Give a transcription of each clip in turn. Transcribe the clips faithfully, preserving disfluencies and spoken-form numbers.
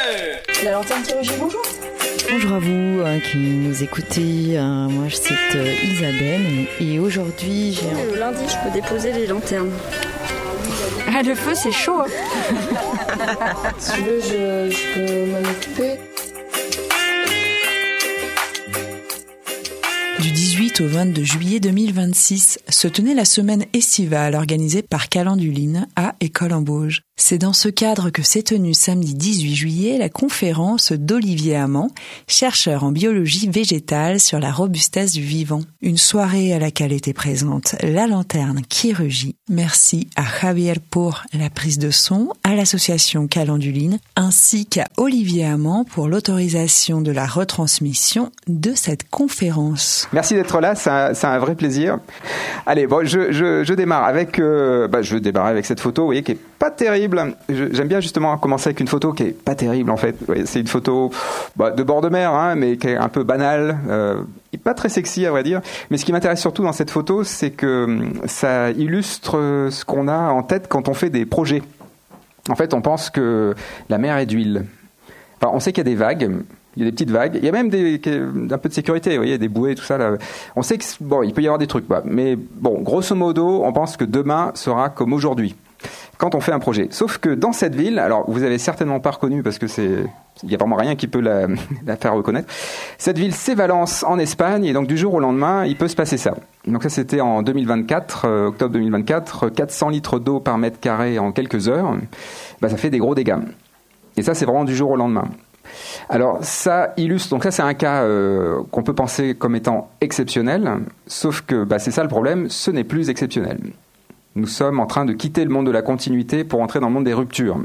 La lanterne qui rugit, bonjour. Bonjour à vous euh, qui nous écoutez. Euh, moi, c'est euh, Isabelle et aujourd'hui, j'ai... Un... Le lundi, je peux déposer les lanternes. Ah, le feu, c'est chaud. Si tu veux, je, je peux m'en occuper. Du dix-huit au vingt-deux juillet deux mille vingt-six se tenait la semaine estivale organisée par Calenduline à École-en-Bauge. C'est dans ce cadre que s'est tenue samedi dix-huit juillet la conférence d'Olivier Amand, chercheur en biologie végétale sur la robustesse du vivant. Une soirée à laquelle était présente la lanterne qui rugit. Merci à Javier pour la prise de son, à l'association Calenduline, ainsi qu'à Olivier Amand pour l'autorisation de la retransmission de cette conférence. Merci d'être là, c'est un, c'est un vrai plaisir. Allez, bon, je, je, je démarre avec, euh, bah, je démarre avec cette photo, vous voyez, qui est pas terrible. Je, j'aime bien justement commencer avec une photo qui est pas terrible en fait. Ouais, c'est une photo bah, de bord de mer, hein, mais qui est un peu banale, euh, et pas très sexy à vrai dire. Mais ce qui m'intéresse surtout dans cette photo, c'est que ça illustre ce qu'on a en tête quand on fait des projets. En fait, on pense que la mer est d'huile. Enfin, on sait qu'il y a des vagues. Il y a des petites vagues. Il y a même des, un peu de sécurité, vous voyez, des bouées, tout ça. Là. On sait que bon, il peut y avoir des trucs, bah, mais bon, grosso modo, on pense que demain sera comme aujourd'hui quand on fait un projet. Sauf que dans cette ville, alors vous avez certainement pas reconnu parce que c'est, il y a vraiment rien qui peut la, la faire reconnaître. Cette ville, c'est Valence en Espagne, et donc du jour au lendemain, il peut se passer ça. Donc ça, c'était en deux mille vingt-quatre, euh, octobre deux mille vingt-quatre, quatre cents litres d'eau par mètre carré en quelques heures. Bah, ça fait des gros dégâts. Et ça, c'est vraiment du jour au lendemain. Alors ça illustre, donc ça c'est un cas euh, qu'on peut penser comme étant exceptionnel, sauf que bah, c'est ça le problème, ce n'est plus exceptionnel. Nous sommes en train de quitter le monde de la continuité pour entrer dans le monde des ruptures.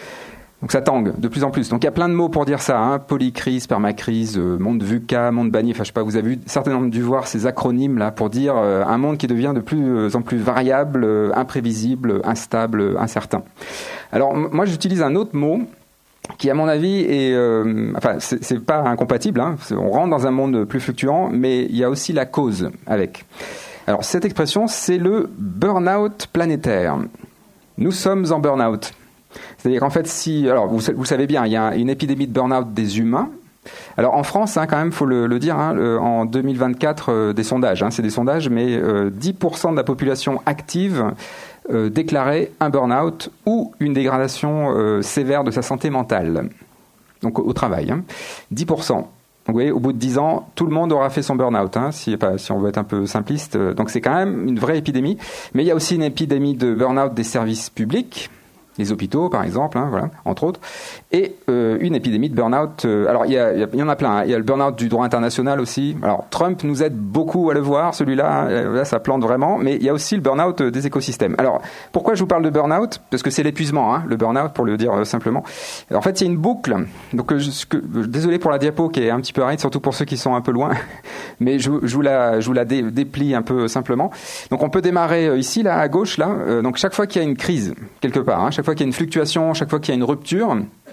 Donc ça tangue de plus en plus. Donc il y a plein de mots pour dire ça, hein, polycrise, permacrise, euh, monde VUCA, monde banni, enfin je sais pas, vous avez certainement dû voir ces acronymes là pour dire euh, un monde qui devient de plus en plus variable, euh, imprévisible, instable, incertain. Alors m- moi j'utilise un autre mot qui à mon avis est, euh, enfin c'est, c'est pas incompatible, hein, on rentre dans un monde plus fluctuant, mais il y a aussi la cause avec. Alors cette expression, c'est le burn-out planétaire. Nous sommes en burn-out. C'est-à-dire qu'en fait, si, alors vous, vous savez bien, il y a une épidémie de burn-out des humains. Alors en France, hein, quand même, faut le, le dire, hein, le, en deux mille vingt-quatre, euh, des sondages, hein, c'est des sondages, mais euh, dix pour cent de la population active euh, déclarait un burn-out ou une dégradation euh, sévère de sa santé mentale. Donc au, au travail, hein. dix pour cent. Donc, vous voyez, au bout de dix ans, tout le monde aura fait son burn-out, hein, si, pas, si on veut être un peu simpliste. Donc c'est quand même une vraie épidémie. Mais il y a aussi une épidémie de burn-out des services publics, les hôpitaux par exemple, hein, voilà, entre autres, et euh, une épidémie de burn-out. Euh, alors il y, a, il y en a plein. Hein. Il y a le burn-out du droit international aussi. Alors Trump nous aide beaucoup à le voir, celui-là. Hein, là, ça plante vraiment. Mais il y a aussi le burn-out des écosystèmes. Alors pourquoi je vous parle de burn-out ? Parce que c'est l'épuisement, hein, le burn-out pour le dire euh, simplement. En fait, il y a une boucle. Donc euh, je, que, désolé pour la diapo qui est un petit peu aride, surtout pour ceux qui sont un peu loin. Mais je, je vous la, je vous la dé, déplie un peu simplement. Donc on peut démarrer euh, ici, là, à gauche, là. Euh, donc chaque fois qu'il y a une crise quelque part, hein, chaque fois qu'il y a une fluctuation, chaque fois qu'il y a une rupture,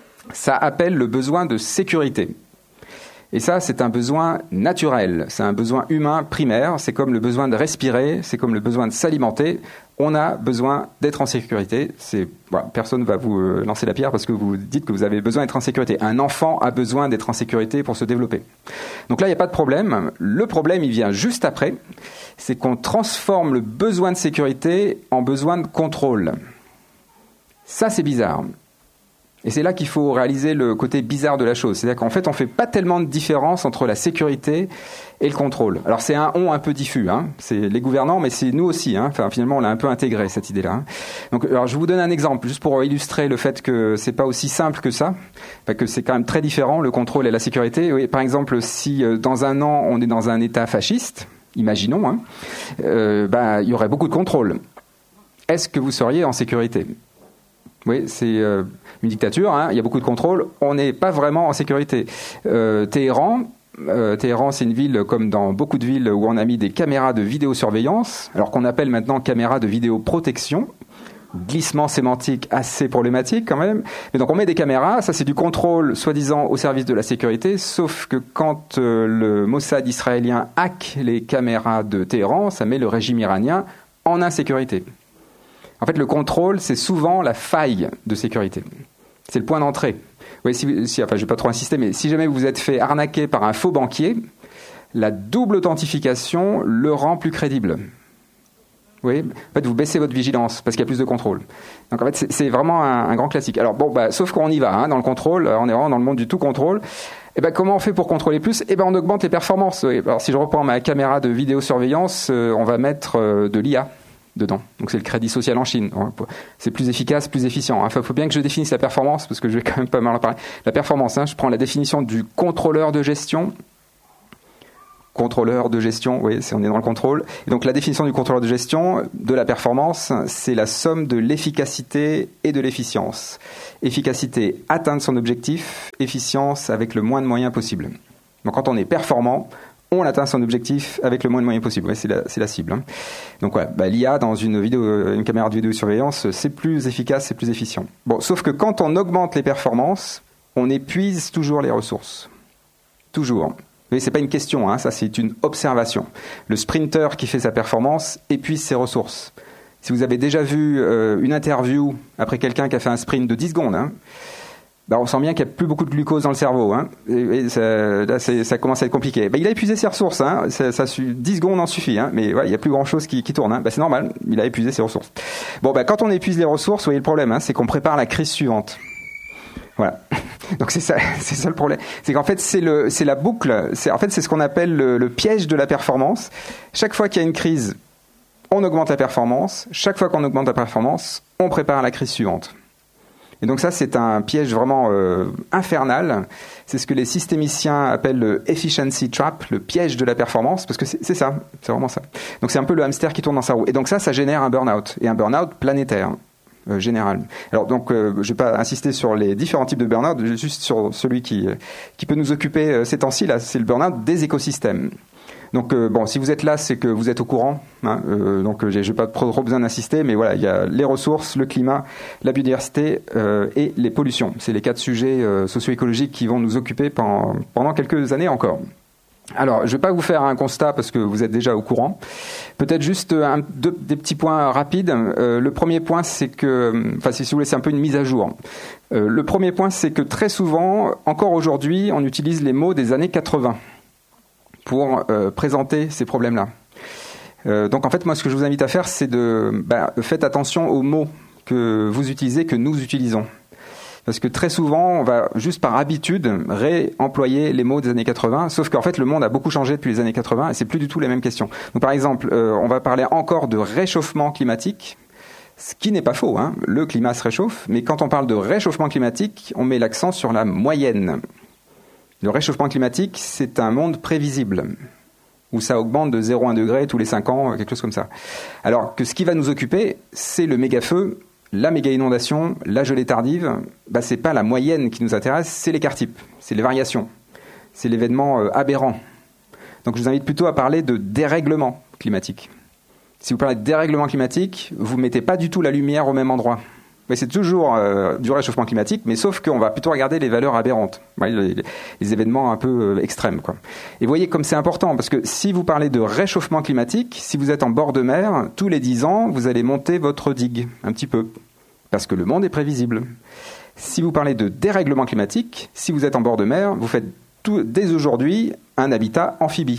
ça appelle le besoin de sécurité. Et ça, c'est un besoin naturel, c'est un besoin humain primaire, c'est comme le besoin de respirer, c'est comme le besoin de s'alimenter. On a besoin d'être en sécurité. C'est, voilà, personne ne va vous euh, lancer la pierre parce que vous dites que vous avez besoin d'être en sécurité. Un enfant a besoin d'être en sécurité pour se développer. Donc là, il n'y a pas de problème. Le problème, il vient juste après. C'est qu'on transforme le besoin de sécurité en besoin de contrôle. Ça, c'est bizarre. Et c'est là qu'il faut réaliser le côté bizarre de la chose. C'est-à-dire qu'en fait, on ne fait pas tellement de différence entre la sécurité et le contrôle. Alors, c'est un « on » un peu diffus. Hein. C'est les gouvernants, mais c'est nous aussi. Hein. Enfin, finalement, on l'a un peu intégré, cette idée-là. Hein. Donc, alors, je vous donne un exemple, juste pour illustrer le fait que c'est pas aussi simple que ça, enfin, que c'est quand même très différent, le contrôle et la sécurité. Oui, par exemple, si euh, dans un an, on est dans un État fasciste, imaginons, hein, euh, ben, il y aurait beaucoup de contrôle. Est-ce que vous seriez en sécurité ? Oui, c'est euh, une dictature, hein, il y a beaucoup de contrôle, on n'est pas vraiment en sécurité. Euh, Téhéran, euh, Téhéran, c'est une ville comme dans beaucoup de villes où on a mis des caméras de vidéosurveillance, alors qu'on appelle maintenant caméras de vidéoprotection. Glissement sémantique assez problématique quand même. Mais donc on met des caméras, ça c'est du contrôle soi-disant au service de la sécurité, sauf que quand euh, le Mossad israélien hack les caméras de Téhéran, ça met le régime iranien en insécurité. En fait, le contrôle, c'est souvent la faille de sécurité. C'est le point d'entrée. Oui, si, si, enfin, je ne vais pas trop insister, mais si jamais vous vous êtes fait arnaquer par un faux banquier, la double authentification le rend plus crédible. Oui, en fait, vous baissez votre vigilance parce qu'il y a plus de contrôle. Donc, en fait, c'est, c'est vraiment un, un grand classique. Alors, bon, bah, sauf qu'on y va, hein, dans le contrôle, on est vraiment dans le monde du tout contrôle. Et ben, comment on fait pour contrôler plus ? Et ben, on augmente les performances. Oui. Alors, si je reprends ma caméra de vidéosurveillance, euh, on va mettre euh, de l'I A dedans. Donc, c'est le crédit social en Chine. C'est plus efficace, plus efficient. Il hein. faut bien que je définisse la performance parce que je vais quand même pas mal en parler. La performance, hein, je prends la définition du contrôleur de gestion. Contrôleur de gestion, oui, c'est, on est dans le contrôle. Et donc la définition du contrôleur de gestion de la performance, c'est la somme de l'efficacité et de l'efficience. Efficacité, atteindre son objectif, efficience avec le moins de moyens possible. Donc quand on est performant, on atteint son objectif avec le moins de moyens possible. Oui, c'est la, c'est la cible. Hein. Donc voilà, bah, l'I A dans une, vidéo, une caméra de vidéosurveillance, c'est plus efficace, c'est plus efficient. Bon, sauf que quand on augmente les performances, on épuise toujours les ressources. Toujours. Mais c'est pas une question, hein, ça c'est une observation. Le sprinter qui fait sa performance épuise ses ressources. Si vous avez déjà vu euh, une interview après quelqu'un qui a fait un sprint de dix secondes, hein, bah on sent bien qu'il n'y a plus beaucoup de glucose dans le cerveau. Hein, et, et ça, là, c'est, ça commence à être compliqué. Bah, il a épuisé ses ressources. Hein, ça, ça, dix secondes en suffit. Hein, mais ouais, il n'y a plus grand-chose qui, qui tourne. Hein, bah, c'est normal, il a épuisé ses ressources. Bon, bah, quand on épuise les ressources, vous voyez le problème, hein, c'est qu'on prépare la crise suivante. Voilà. Donc c'est ça, c'est ça le problème. C'est qu'en fait c'est le, c'est la boucle. C'est en fait c'est ce qu'on appelle le, le piège de la performance. Chaque fois qu'il y a une crise, on augmente la performance. Chaque fois qu'on augmente la performance, on prépare la crise suivante. Et donc ça c'est un piège vraiment euh, infernal. C'est ce que les systémiciens appellent le efficiency trap, le piège de la performance, parce que c'est, c'est ça, c'est vraiment ça. Donc c'est un peu le hamster qui tourne dans sa roue. Et donc ça, ça génère un burn-out et un burn-out planétaire. Euh, général. Alors donc, euh, je vais pas insister sur les différents types de burn-out, juste sur celui qui qui peut nous occuper euh, ces temps-ci. Là, c'est le burn-out des écosystèmes. Donc euh, bon, si vous êtes là, c'est que vous êtes au courant. Hein, euh, donc, j'ai, j'ai pas trop, trop besoin d'insister, mais voilà, il y a les ressources, le climat, la biodiversité euh, et les pollutions. C'est les quatre sujets euh, socio-écologiques qui vont nous occuper pendant pendant quelques années encore. Alors, je ne vais pas vous faire un constat parce que vous êtes déjà au courant. Peut-être juste un, deux, des petits points rapides. Euh, le premier point, c'est que, enfin, si vous voulez, c'est un peu une mise à jour. Euh, le premier point, c'est que très souvent, encore aujourd'hui, on utilise les mots des années quatre-vingts pour euh, présenter ces problèmes-là. Euh, donc, en fait, moi, ce que je vous invite à faire, c'est de, bah, faites attention aux mots que vous utilisez, que nous utilisons. Parce que très souvent, on va juste par habitude réemployer les mots des années quatre-vingts, sauf qu'en fait, le monde a beaucoup changé depuis les années quatre-vingts et c'est plus du tout les mêmes questions. Donc, par exemple, euh, on va parler encore de réchauffement climatique, ce qui n'est pas faux, hein. Le climat se réchauffe, mais quand on parle de réchauffement climatique, on met l'accent sur la moyenne. Le réchauffement climatique, c'est un monde prévisible, où ça augmente de zéro virgule un degré tous les cinq ans, quelque chose comme ça. Alors que ce qui va nous occuper, c'est le méga-feu, la méga-inondation, la gelée tardive, bah, c'est pas la moyenne qui nous intéresse, c'est l'écart type, c'est les variations, c'est l'événement euh, aberrant. Donc je vous invite plutôt à parler de dérèglement climatique. Si vous parlez de dérèglement climatique, vous ne mettez pas du tout la lumière au même endroit. Mais c'est toujours euh, du réchauffement climatique, mais sauf qu'on va plutôt regarder les valeurs aberrantes, les, les événements un peu euh, extrêmes, quoi. Et vous voyez comme c'est important, parce que si vous parlez de réchauffement climatique, si vous êtes en bord de mer, tous les dix ans, vous allez monter votre digue, un petit peu, parce que le monde est prévisible. Si vous parlez de dérèglement climatique, si vous êtes en bord de mer, vous faites tout, dès aujourd'hui un habitat amphibie.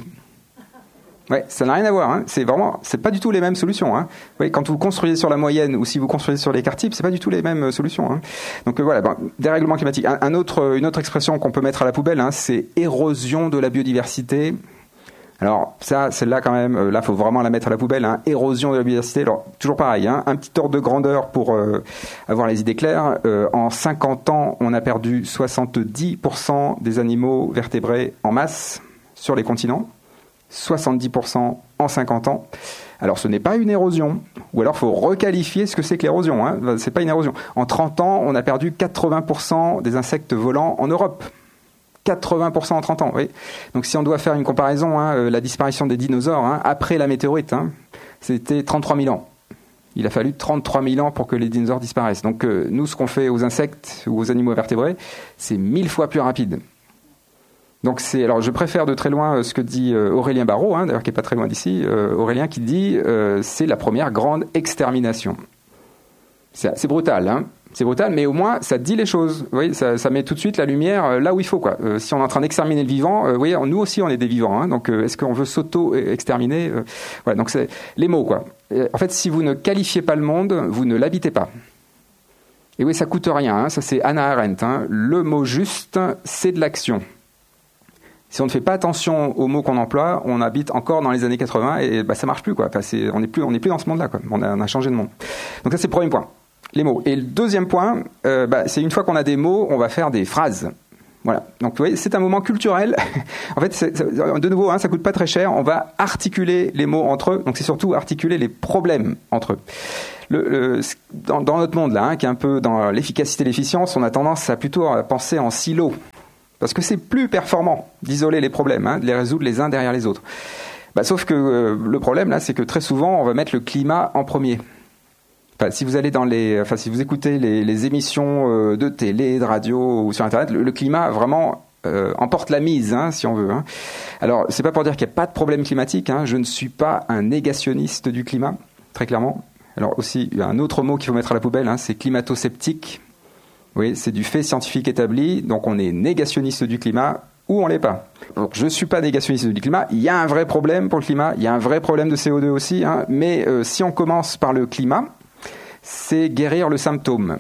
Ouais, ça n'a rien à voir. Hein. C'est vraiment, c'est pas du tout les mêmes solutions. Hein. Ouais, quand vous construisez sur la moyenne ou si vous construisez sur l'écart type, c'est pas du tout les mêmes solutions. Hein. Donc euh, voilà, bon, dérèglement climatique. Un, un autre, une autre expression qu'on peut mettre à la poubelle, hein, c'est érosion de la biodiversité. Alors ça, celle-là quand même, euh, là, faut vraiment la mettre à la poubelle. Hein. Érosion de la biodiversité. Alors toujours pareil, hein, un petit ordre de grandeur pour euh, avoir les idées claires. Euh, en cinquante ans, on a perdu soixante-dix pour cent des animaux vertébrés en masse sur les continents. soixante-dix pour cent en cinquante ans. Alors ce n'est pas une érosion, ou alors il faut requalifier ce que c'est que l'érosion. Hein. C'est pas une érosion. En trente ans, on a perdu quatre-vingts pour cent des insectes volants en Europe. quatre-vingts pour cent en trente ans, oui. Donc si on doit faire une comparaison, hein, la disparition des dinosaures, hein, après la météorite, hein, c'était trente-trois mille ans. Il a fallu trente-trois mille ans pour que les dinosaures disparaissent. Donc euh, nous, ce qu'on fait aux insectes ou aux animaux vertébrés, c'est mille fois plus rapide. Donc c'est, alors je préfère de très loin ce que dit Aurélien Barraud, hein, d'ailleurs qui est pas très loin d'ici, euh, Aurélien qui dit euh, c'est la première grande extermination. C'est, c'est brutal, hein. C'est brutal, mais au moins ça dit les choses. Vous voyez, ça, ça met tout de suite la lumière là où il faut, quoi. Euh, si on est en train d'exterminer le vivant, euh, vous voyez, nous aussi on est des vivants. Hein, donc euh, est-ce qu'on veut s'auto-exterminer euh, Voilà. Donc c'est les mots, quoi. Et, en fait, si vous ne qualifiez pas le monde, vous ne l'habitez pas. Et oui, ça coûte rien. Hein, ça c'est Hannah Arendt. Hein. Le mot juste, c'est de l'action. Si on ne fait pas attention aux mots qu'on emploie, on habite encore dans les années quatre-vingts et bah, ça marche plus, quoi. Enfin, c'est, on n'est plus, on n'est plus dans ce monde-là, quoi. On a, on a changé de monde. Donc ça c'est le premier point. Les mots. Et le deuxième point, euh, bah, c'est une fois qu'on a des mots, on va faire des phrases. Voilà. Donc, vous voyez, c'est un moment culturel. En fait, c'est, de nouveau, hein, ça coûte pas très cher. On va articuler les mots entre eux. Donc, c'est surtout articuler les problèmes entre eux. Le, le, dans, dans notre monde, là, hein, qui est un peu dans l'efficacité et l'efficience, on a tendance à plutôt à penser en silos. Parce que c'est plus performant d'isoler les problèmes, hein, de les résoudre les uns derrière les autres. Bah, sauf que euh, le problème, là, c'est que très souvent, on va mettre le climat en premier. Enfin, si vous allez dans les, enfin, si vous écoutez les, les émissions euh, de télé, de radio ou sur Internet, le, le climat vraiment euh, emporte la mise, hein, si on veut. Hein. Alors, c'est pas pour dire qu'il n'y a pas de problème climatique. Hein, je ne suis pas un négationniste du climat, très clairement. Alors aussi, il y a un autre mot qu'il faut mettre à la poubelle, hein, c'est climato-sceptique. Oui, c'est du fait scientifique établi. Donc, on est négationniste du climat ou on l'est pas. Donc, je suis pas négationniste du climat. Il y a un vrai problème pour le climat. Il y a un vrai problème de C O deux aussi. Hein, mais euh, si on commence par le climat, c'est guérir le symptôme.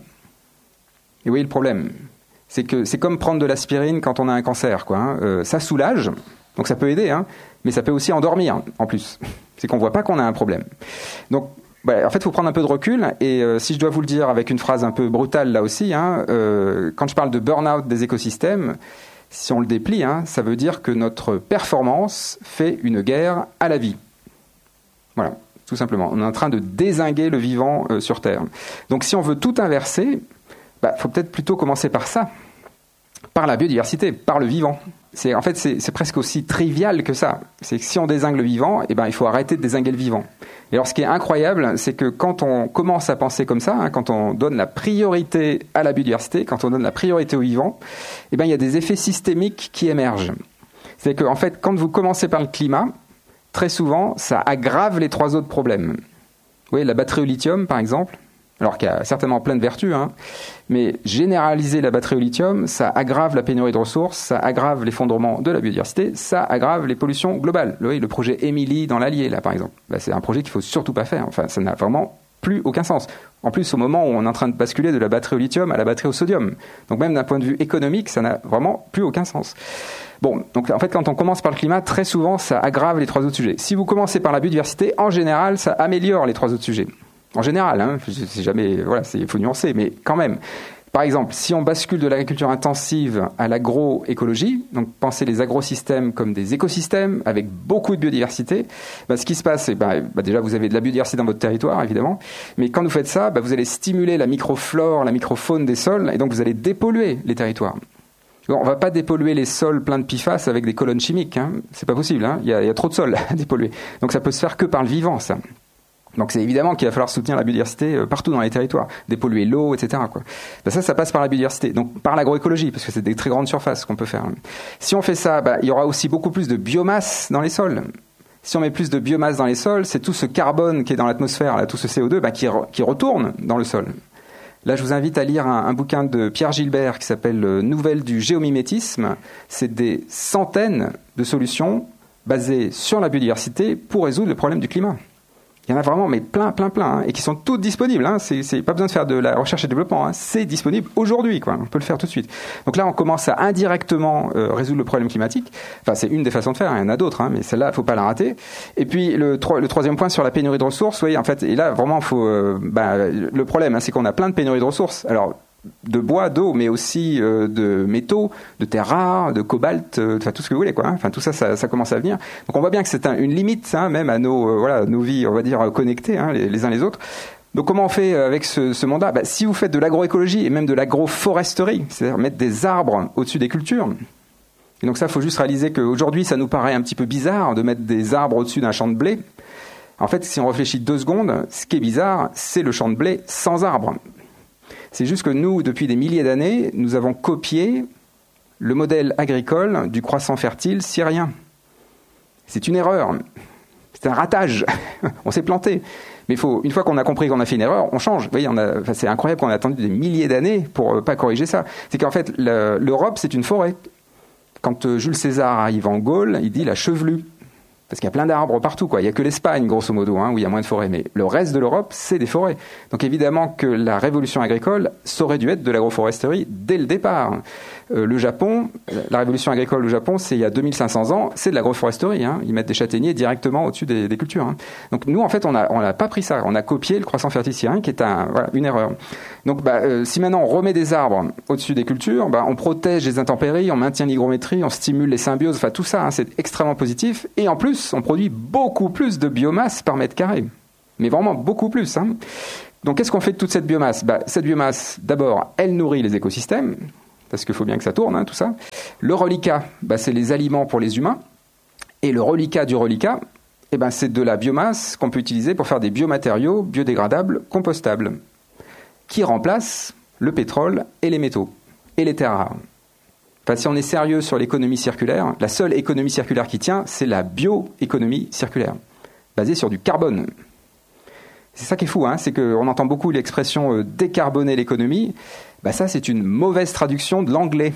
Et vous voyez le problème, c'est que c'est comme prendre de l'aspirine quand on a un cancer, quoi. Hein. Euh, ça soulage, donc ça peut aider, hein, mais ça peut aussi endormir en plus. C'est qu'on voit pas qu'on a un problème. Donc, bah, en fait, il faut prendre un peu de recul. Et euh, si je dois vous le dire avec une phrase un peu brutale là aussi, hein, euh, quand je parle de burn-out des écosystèmes, si on le déplie, hein, ça veut dire que notre performance fait une guerre à la vie. Voilà. Tout simplement. On est en train de dézinguer le vivant euh, sur Terre. Donc si on veut tout inverser, bah, faut peut-être plutôt commencer par ça. Par la biodiversité, par le vivant. C'est, en fait, c'est, c'est presque aussi trivial que ça. C'est que si on dézingue le vivant, eh ben, il faut arrêter de dézinguer le vivant. Et alors ce qui est incroyable, c'est que quand on commence à penser comme ça, hein, quand on donne la priorité à la biodiversité, quand on donne la priorité au vivant, eh ben, il y a des effets systémiques qui émergent. C'est qu'en fait, quand vous commencez par le climat, très souvent, ça aggrave les trois autres problèmes. Vous voyez, la batterie au lithium, par exemple, alors qu'il y a certainement plein de vertus, hein, mais généraliser la batterie au lithium, ça aggrave la pénurie de ressources, ça aggrave l'effondrement de la biodiversité, ça aggrave les pollutions globales. Vous voyez, le projet Émilie dans l'Allier, là, par exemple, bah, c'est un projet qu'il ne faut surtout pas faire. Enfin, ça n'a vraiment plus aucun sens. En plus, au moment où on est en train de basculer de la batterie au lithium à la batterie au sodium. Donc même d'un point de vue économique, ça n'a vraiment plus aucun sens. Bon, donc en fait, quand on commence par le climat, très souvent, ça aggrave les trois autres sujets. Si vous commencez par la biodiversité, en général, ça améliore les trois autres sujets. En général, hein, c'est jamais, voilà, il faut nuancer, mais quand même. Par exemple, si on bascule de l'agriculture intensive à l'agroécologie, donc pensez les agrosystèmes comme des écosystèmes avec beaucoup de biodiversité, bah, ce qui se passe, c'est bah, bah, déjà vous avez de la biodiversité dans votre territoire, évidemment, mais quand vous faites ça, bah, vous allez stimuler la microflore, la microfaune des sols, et donc vous allez dépolluer les territoires. On ne va pas dépolluer les sols pleins de P F A S avec des colonnes chimiques, hein. C'est pas possible, hein. Il y a, il y a trop de sols à dépolluer. Donc ça peut se faire que par le vivant, ça. Donc c'est évidemment qu'il va falloir soutenir la biodiversité partout dans les territoires, dépolluer l'eau, et cetera, quoi. Ben ça, ça passe par la biodiversité, donc par l'agroécologie, parce que c'est des très grandes surfaces qu'on peut faire. Si on fait ça, ben, il y aura aussi beaucoup plus de biomasse dans les sols. Si on met plus de biomasse dans les sols, c'est tout ce carbone qui est dans l'atmosphère, là, tout ce C O deux, ben, qui, re, qui retourne dans le sol. Là, je vous invite à lire un, un bouquin de Pierre Gilbert qui s'appelle « Nouvelles du géomimétisme ». C'est des centaines de solutions basées sur la biodiversité pour résoudre le problème du climat. Il y en a vraiment, mais plein, plein, plein, hein, et qui sont toutes disponibles. Hein. C'est, c'est pas besoin de faire de la recherche et développement. Hein. C'est disponible aujourd'hui, quoi. On peut le faire tout de suite. Donc là, on commence à indirectement euh, résoudre le problème climatique. Enfin, c'est une des façons de faire. Il y en a d'autres, hein, mais celle-là, il faut pas la rater. Et puis le, tro- le troisième point sur la pénurie de ressources. Vous voyez, en fait, et là, vraiment, faut. Euh, bah, le problème, hein, c'est qu'on a plein de pénuries de ressources. Alors. De bois, d'eau, mais aussi euh, de métaux, de terres rares, de cobalt, euh, enfin tout ce que vous voulez, quoi. Hein. Enfin tout ça, ça, ça commence à venir. Donc on voit bien que c'est un, une limite, hein, même à nos, euh, voilà, nos vies, on va dire connectées, hein, les, les uns les autres. Donc comment on fait avec ce, ce mandat ? Bah, si vous faites de l'agroécologie et même de l'agroforesterie, c'est-à-dire mettre des arbres au-dessus des cultures. Et donc ça, il faut juste réaliser qu'aujourd'hui, ça nous paraît un petit peu bizarre de mettre des arbres au-dessus d'un champ de blé. En fait, si on réfléchit deux secondes, ce qui est bizarre, c'est le champ de blé sans arbres. C'est juste que nous, depuis des milliers d'années, nous avons copié le modèle agricole du croissant fertile syrien. C'est une erreur. C'est un ratage. On s'est planté. Mais faut, une fois qu'on a compris qu'on a fait une erreur, on change. Vous voyez, on a, enfin, c'est incroyable qu'on a attendu des milliers d'années pour euh, pas corriger ça. C'est qu'en fait, le, l'Europe, c'est une forêt. Quand euh, Jules César arrive en Gaule, il dit la chevelue. Parce qu'il y a plein d'arbres partout, quoi. Il n'y a que l'Espagne, grosso modo, hein, où il y a moins de forêts. Mais le reste de l'Europe, c'est des forêts. Donc évidemment que la révolution agricole, ça aurait dû être de l'agroforesterie dès le départ. Euh, le Japon, la révolution agricole au Japon, c'est il y a deux mille cinq cents ans, c'est de l'agroforesterie. Hein. Ils mettent des châtaigniers directement au-dessus des, des cultures. Hein. Donc nous, en fait, on n'a on a pas pris ça. On a copié le croissant fertile syrien, qui est un, voilà, une erreur. Donc bah, euh, si maintenant on remet des arbres au-dessus des cultures, bah, on protège les intempéries, on maintient l'hygrométrie, on stimule les symbioses, enfin tout ça, hein, c'est extrêmement positif. Et en plus, on produit beaucoup plus de biomasse par mètre carré. Mais vraiment beaucoup plus. Hein. Donc qu'est-ce qu'on fait de toute cette biomasse ? Bah, cette biomasse, d'abord, elle nourrit les écosystèmes, parce qu'il faut bien que ça tourne, hein, tout ça. Le reliquat, bah, c'est les aliments pour les humains. Et le reliquat du reliquat, eh ben, c'est de la biomasse qu'on peut utiliser pour faire des biomatériaux biodégradables, compostables, qui remplacent le pétrole et les métaux, et les terres rares. Enfin, si on est sérieux sur l'économie circulaire, la seule économie circulaire qui tient, c'est la bioéconomie circulaire, basée sur du carbone. C'est ça qui est fou, hein, c'est qu'on entend beaucoup l'expression euh, « décarboner l'économie ». Bah ça, c'est une mauvaise traduction de l'anglais.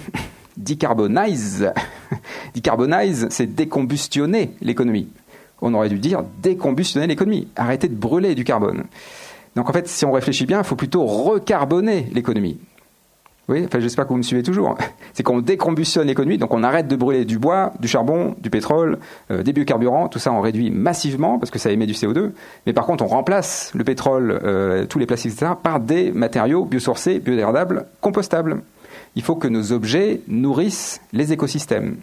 Decarbonize. Decarbonize, c'est décombustionner l'économie. On aurait dû dire décombustionner l'économie. Arrêter de brûler du carbone. Donc en fait, si on réfléchit bien, il faut plutôt recarboner l'économie. Oui, enfin, j'espère que vous me suivez toujours. C'est qu'on décombustionne l'économie, donc on arrête de brûler du bois, du charbon, du pétrole, euh, des biocarburants. Tout ça, on réduit massivement parce que ça émet du C O deux. Mais par contre, on remplace le pétrole, euh, tous les plastiques, et cetera, par des matériaux biosourcés, biodégradables, compostables. Il faut que nos objets nourrissent les écosystèmes.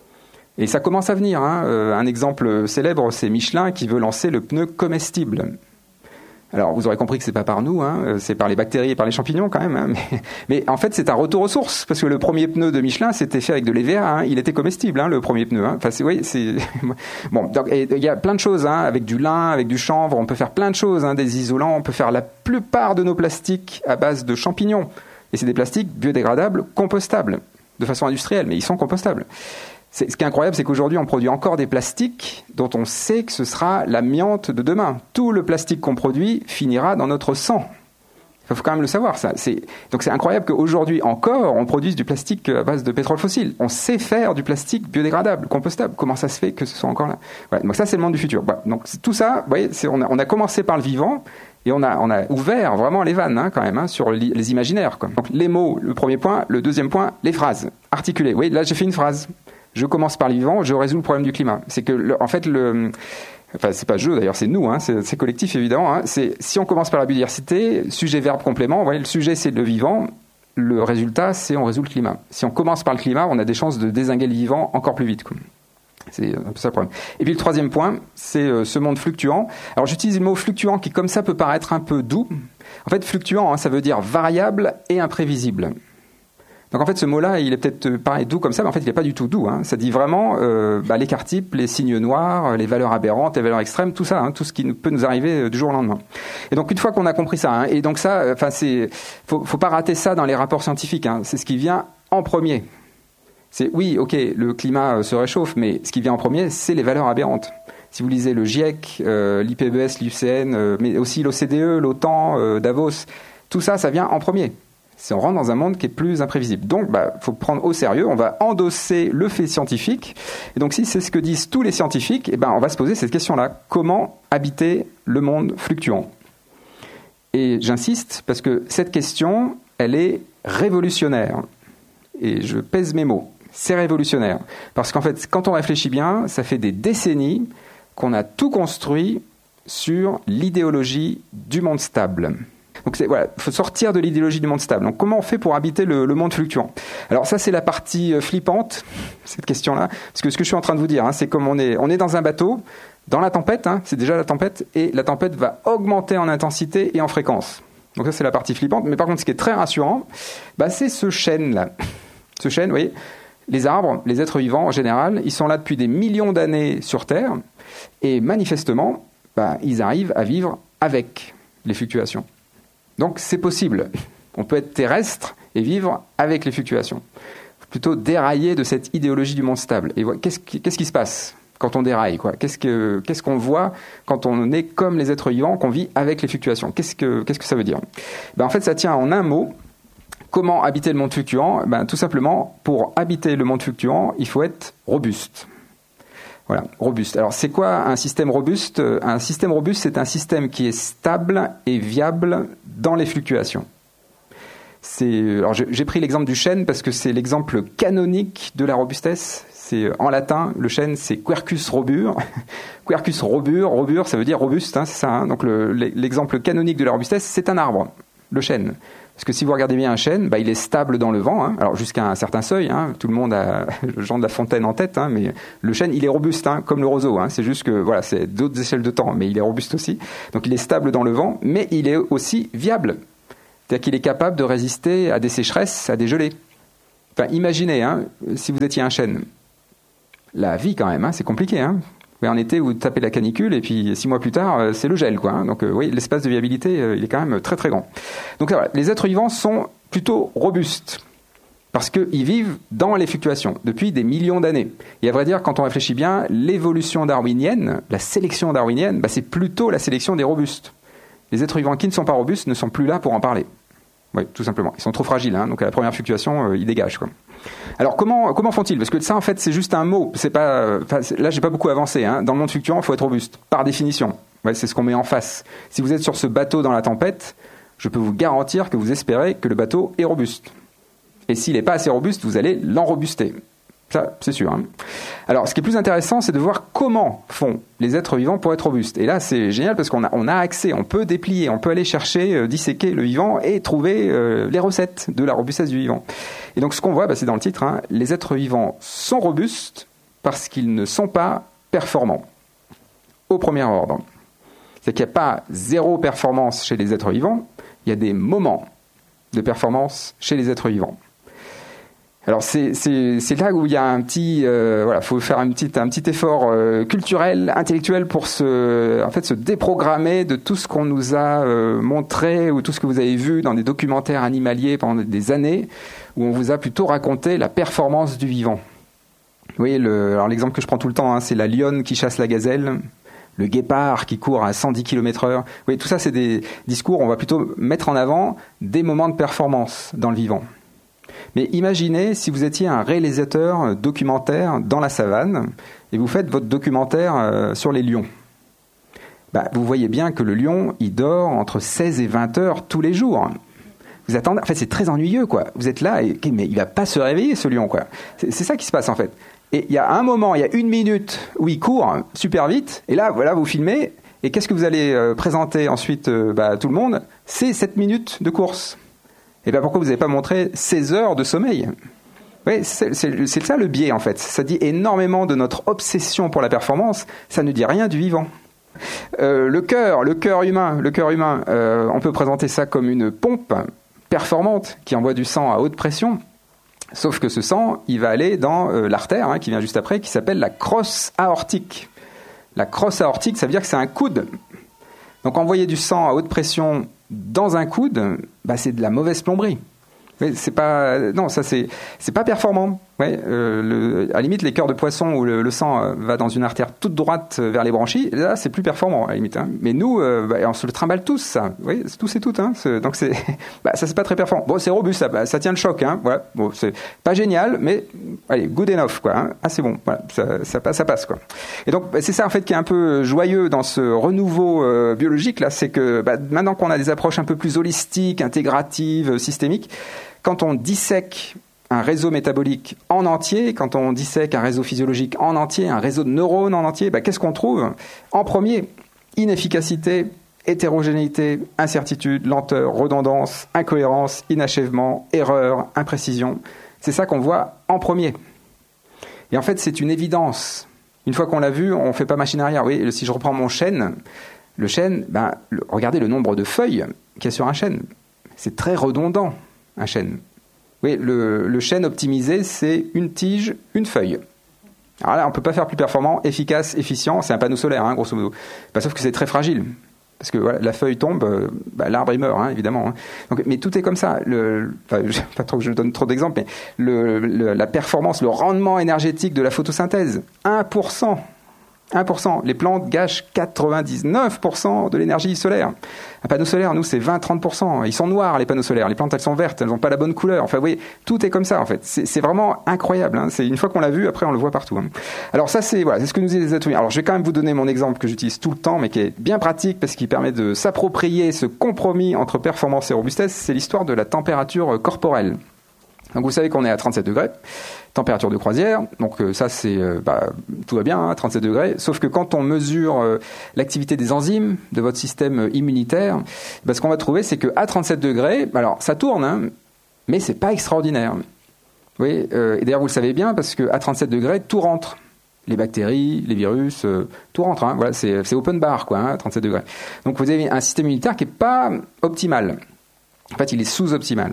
Et ça commence à venir. Hein. Euh, un exemple célèbre, c'est Michelin qui veut lancer le pneu comestible. Alors, vous aurez compris que c'est pas par nous, hein, c'est par les bactéries et par les champignons quand même. Hein, mais, mais en fait, c'est un retour aux sources, parce que le premier pneu de Michelin, c'était fait avec de l'E V A. Hein, il était comestible, hein, le premier pneu. Hein. Enfin, c'est, oui, c'est bon. Donc, il y a plein de choses, hein, avec du lin, avec du chanvre. On peut faire plein de choses, hein, des isolants. On peut faire la plupart de nos plastiques à base de champignons. Et c'est des plastiques biodégradables, compostables, de façon industrielle, mais ils sont compostables. C'est, ce qui est incroyable, c'est qu'aujourd'hui, on produit encore des plastiques dont on sait que ce sera l'amiante de demain. Tout le plastique qu'on produit finira dans notre sang. Il faut quand même le savoir, ça. C'est, donc c'est incroyable qu'aujourd'hui encore, on produise du plastique à base de pétrole fossile. On sait faire du plastique biodégradable, compostable. Comment ça se fait que ce soit encore là ? Voilà. Donc ça, c'est le monde du futur. Voilà. Donc tout ça, vous voyez, c'est, on, a, on a commencé par le vivant et on a, on a ouvert vraiment les vannes hein, quand même hein, sur les, les imaginaires. Quoi. Donc les mots, le premier point. Le deuxième point, les phrases articulées. Oui, là, j'ai fait une phrase. Je commence par le vivant, je résous le problème du climat. C'est que, le, en fait, le, enfin, c'est pas je d'ailleurs, c'est nous, hein, c'est, c'est collectif évidemment. Hein, c'est si on commence par la biodiversité, sujet, verbe, complément. Vous voyez, le sujet c'est le vivant, le résultat c'est on résout le climat. Si on commence par le climat, on a des chances de dézinguer le vivant encore plus vite. Quoi. C'est un peu ça le problème. Et puis le troisième point, c'est euh, ce monde fluctuant. Alors j'utilise le mot fluctuant qui, comme ça, peut paraître un peu doux. En fait, fluctuant, hein, ça veut dire variable et imprévisible. Donc en fait, ce mot-là, il est peut-être pareil doux comme ça, mais en fait, il n'est pas du tout doux. Hein. Ça dit vraiment euh, bah, l'écart type, les signes noirs, les valeurs aberrantes, les valeurs extrêmes, tout ça, hein, tout ce qui peut nous arriver du jour au lendemain. Et donc une fois qu'on a compris ça, hein, et donc ça, enfin c'est, faut, faut pas rater ça dans les rapports scientifiques. Hein, c'est ce qui vient en premier. C'est oui, ok, le climat se réchauffe, mais ce qui vient en premier, c'est les valeurs aberrantes. Si vous lisez le GIEC, euh, l'I P B E S, l'I U C N, euh, mais aussi l'O C D E, l'OTAN, euh, Davos, tout ça, ça vient en premier. C'est on rentre dans un monde qui est plus imprévisible. Donc, bah, faut prendre au sérieux. On va endosser le fait scientifique. Et donc, si c'est ce que disent tous les scientifiques, eh ben, on va se poser cette question-là. Comment habiter le monde fluctuant ? Et j'insiste parce que cette question, elle est révolutionnaire. Et je pèse mes mots. C'est révolutionnaire. Parce qu'en fait, quand on réfléchit bien, ça fait des décennies qu'on a tout construit sur l'idéologie du monde stable. Donc il voilà, faut sortir de l'idéologie du monde stable. Donc comment on fait pour habiter le, le monde fluctuant ? Alors ça c'est la partie flippante, cette question-là, parce que ce que je suis en train de vous dire, hein, c'est comme on est, on est dans un bateau, dans la tempête, hein, c'est déjà la tempête, et la tempête va augmenter en intensité et en fréquence. Donc ça c'est la partie flippante, mais par contre ce qui est très rassurant, bah, c'est ce chêne-là. Ce chêne, vous voyez, les arbres, les êtres vivants en général, ils sont là depuis des millions d'années sur Terre, et manifestement, bah, ils arrivent à vivre avec les fluctuations. Donc c'est possible. On peut être terrestre et vivre avec les fluctuations. Faut plutôt dérailler de cette idéologie du monde stable. Et qu'est-ce qui, qu'est-ce qui se passe ? quand on déraille, quoi. Qu'est-ce que, qu'est-ce qu'on voit quand on est comme les êtres vivants, qu'on vit avec les fluctuations? Qu'est-ce que, qu'est-ce que ça veut dire? Ben, en fait, ça tient en un mot. Comment habiter le monde fluctuant? Ben, tout simplement, pour habiter le monde fluctuant, il faut être robuste. Voilà, robuste. Alors, c'est quoi un système robuste? Un système robuste, c'est un système qui est stable et viable dans les fluctuations. C'est, alors j'ai pris l'exemple du chêne parce que c'est l'exemple canonique de la robustesse. C'est, en latin, le chêne, c'est Quercus robur. Quercus robur, robur, ça veut dire robuste, hein, c'est ça. Hein. Donc le, l'exemple canonique de la robustesse, c'est un arbre, le chêne. Parce que si vous regardez bien un chêne, bah, il est stable dans le vent, hein. Alors jusqu'à un certain seuil, hein. Tout le monde a Jean de La Fontaine en tête, hein, mais le chêne, il est robuste, hein, comme le roseau. Hein. C'est juste que voilà, c'est d'autres échelles de temps, mais il est robuste aussi. Donc il est stable dans le vent, mais il est aussi viable. C'est-à-dire qu'il est capable de résister à des sécheresses, à des gelées. Enfin, imaginez, hein, si vous étiez un chêne. La vie, quand même, hein, c'est compliqué. Hein. En été, vous tapez la canicule, et puis six mois plus tard, c'est le gel, quoi. Hein. Donc, euh, oui, l'espace de viabilité, euh, il est quand même très, très grand. Donc, voilà, les êtres vivants sont plutôt robustes, parce qu'ils vivent dans les fluctuations depuis des millions d'années. Et à vrai dire, quand on réfléchit bien, l'évolution darwinienne, la sélection darwinienne, bah, c'est plutôt la sélection des robustes. Les êtres vivants qui ne sont pas robustes ne sont plus là pour en parler. Oui, tout simplement. Ils sont trop fragiles, hein, donc à la première fluctuation, euh, ils dégagent, quoi. Alors comment comment font-ils? Parce que ça, en fait, c'est juste un mot. C'est pas. Euh, c'est, là, j'ai pas beaucoup avancé. Hein. Dans le monde fluctuant, il faut être robuste, par définition. Ouais, c'est ce qu'on met en face. Si vous êtes sur ce bateau dans la tempête, je peux vous garantir que vous espérez que le bateau est robuste. Et s'il n'est pas assez robuste, vous allez l'enrobuster. Ça, c'est sûr. Hein. Alors, ce qui est plus intéressant, c'est de voir comment font les êtres vivants pour être robustes. Et là, c'est génial parce qu'on a, on a accès, on peut déplier, on peut aller chercher, euh, disséquer le vivant et trouver euh, les recettes de la robustesse du vivant. Et donc, ce qu'on voit, bah, c'est dans le titre, hein, les êtres vivants sont robustes parce qu'ils ne sont pas performants. Au premier ordre. C'est qu'il n'y a pas zéro performance chez les êtres vivants, il y a des moments de performance chez les êtres vivants. Alors c'est, c'est, c'est là où il y a un petit, euh, voilà, faut faire un petit, un petit effort euh, culturel, intellectuel pour se, en fait, se déprogrammer de tout ce qu'on nous a euh, montré ou tout ce que vous avez vu dans des documentaires animaliers pendant des années, où on vous a plutôt raconté la performance du vivant. Vous voyez, le, alors l'exemple que je prends tout le temps, hein, c'est la lionne qui chasse la gazelle, le guépard qui court à cent dix kilomètres heure. Vous voyez, tout ça, c'est des discours, on va plutôt mettre en avant des moments de performance dans le vivant. Mais imaginez si vous étiez un réalisateur documentaire dans la savane et vous faites votre documentaire euh, sur les lions. Bah, vous voyez bien que le lion, il dort entre seize et vingt heures tous les jours. Vous attendez, en fait, c'est très ennuyeux, quoi. Vous êtes là, et, mais il va pas se réveiller, ce lion, quoi. C'est, c'est ça qui se passe, en fait. Et il y a un moment, il y a une minute où il court super vite, et là, voilà, vous filmez, et qu'est-ce que vous allez euh, présenter ensuite euh, bah, à tout le monde? C'est sept minutes de course. Et bien pourquoi vous n'avez pas montré seize heures de sommeil? Oui, c'est, c'est, c'est ça le biais, en fait. Ça dit énormément de notre obsession pour la performance, ça ne dit rien du vivant. Euh, le cœur, le cœur humain, le cœur humain, euh, on peut présenter ça comme une pompe performante qui envoie du sang à haute pression, sauf que ce sang, il va aller dans euh, l'artère, hein, qui vient juste après, qui s'appelle la crosse aortique. La crosse aortique, ça veut dire que c'est un coude. Donc envoyer du sang à haute pression dans un coude, bah, c'est de la mauvaise plomberie. Oui, c'est pas, non, ça c'est, c'est pas performant. Ouais, euh, le, à la limite, les cœurs de poisson où le, le sang va dans une artère toute droite vers les branchies, là, c'est plus performant à la limite. Hein. Mais nous, euh, bah, on se le trimballe tous, ça. Oui, c'est tous et toutes. Hein. C'est, donc c'est, bah, ça c'est pas très performant. Bon, c'est robuste, ça, ça tient le choc. Hein. Voilà. Bon, c'est pas génial, mais allez, good enough, quoi. Hein. Ah, c'est bon. Voilà, ça, ça passe, ça passe, quoi. Et donc, bah, c'est ça en fait qui est un peu joyeux dans ce renouveau euh, biologique là, c'est que bah, maintenant qu'on a des approches un peu plus holistiques, intégratives, systémiques, quand on dissèque un réseau métabolique en entier, quand on dissèque un réseau physiologique en entier, un réseau de neurones en entier, bah, qu'est-ce qu'on trouve? En premier, inefficacité, hétérogénéité, incertitude, lenteur, redondance, incohérence, inachèvement, erreur, imprécision. C'est ça qu'on voit en premier. Et en fait, c'est une évidence. Une fois qu'on l'a vu, on ne fait pas machine arrière. Oui, si je reprends mon chêne, le chêne, ben, le, regardez le nombre de feuilles qu'il y a sur un chêne. C'est très redondant. Un chêne. Oui, le, le chêne optimisé, c'est une tige, une feuille. Alors là, on ne peut pas faire plus performant, efficace, efficient. C'est un panneau solaire, hein, grosso modo. Bah, sauf que c'est très fragile. Parce que voilà, la feuille tombe, euh, bah, l'arbre il meurt, hein, évidemment. Hein. Donc, mais tout est comme ça. Le, enfin, je, pas trop que je donne trop d'exemples, mais le, le, la performance, le rendement énergétique de la photosynthèse, un pour cent un pour cent. Les plantes gâchent quatre-vingt-dix-neuf pour cent de l'énergie solaire. Un panneau solaire, nous, c'est vingt à trente pour cent. Ils sont noirs, les panneaux solaires. Les plantes, elles sont vertes, elles n'ont pas la bonne couleur. Enfin, vous voyez, tout est comme ça, en fait. C'est, c'est vraiment incroyable. Hein. C'est, une fois qu'on l'a vu, après, on le voit partout. Hein. Alors ça, c'est, voilà, c'est ce que nous disent les atomiers. Alors, je vais quand même vous donner mon exemple que j'utilise tout le temps, mais qui est bien pratique parce qu'il permet de s'approprier ce compromis entre performance et robustesse. C'est l'histoire de la température corporelle. Donc, vous savez qu'on est à trente-sept degrés. Température de croisière, donc euh, ça c'est euh, bah, tout va bien, hein, trente-sept degrés, sauf que quand on mesure euh, l'activité des enzymes de votre système immunitaire, bah, ce qu'on va trouver c'est qu'à trente-sept degrés, alors ça tourne, hein, mais c'est pas extraordinaire. Oui, euh, et d'ailleurs vous le savez bien parce qu'à trente-sept degrés, tout rentre. Les bactéries, les virus, euh, tout rentre, hein, voilà, c'est, c'est open bar quoi, hein, à trente-sept degrés. Donc vous avez un système immunitaire qui n'est pas optimal. En fait, il est sous-optimal.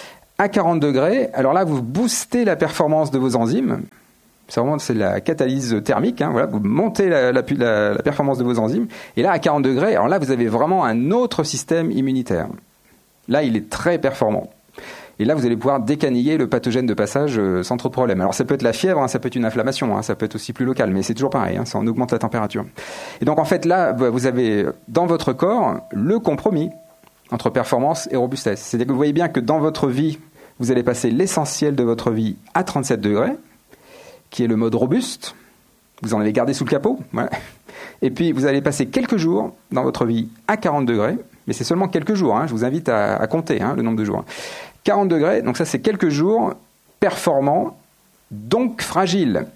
À quarante degrés, alors là, vous boostez la performance de vos enzymes. C'est vraiment c'est la catalyse thermique. Hein, voilà, vous montez la, la, la, la performance de vos enzymes. Et là, à quarante degrés, alors là, vous avez vraiment un autre système immunitaire. Là, il est très performant. Et là, vous allez pouvoir décaniller le pathogène de passage euh, sans trop de problème. Alors, ça peut être la fièvre, hein, ça peut être une inflammation, hein, ça peut être aussi plus local, mais c'est toujours pareil, hein, ça en augmente la température. Et donc, en fait, là, vous avez dans votre corps le compromis entre performance et robustesse. C'est-à-dire que vous voyez bien que dans votre vie, vous allez passer l'essentiel de votre vie à trente-sept degrés, qui est le mode robuste. Vous en avez gardé sous le capot. Voilà. Et puis, vous allez passer quelques jours dans votre vie à quarante degrés, mais c'est seulement quelques jours. Hein, je vous invite à, à compter hein, le nombre de jours. quarante degrés, donc ça c'est quelques jours performants, donc fragiles.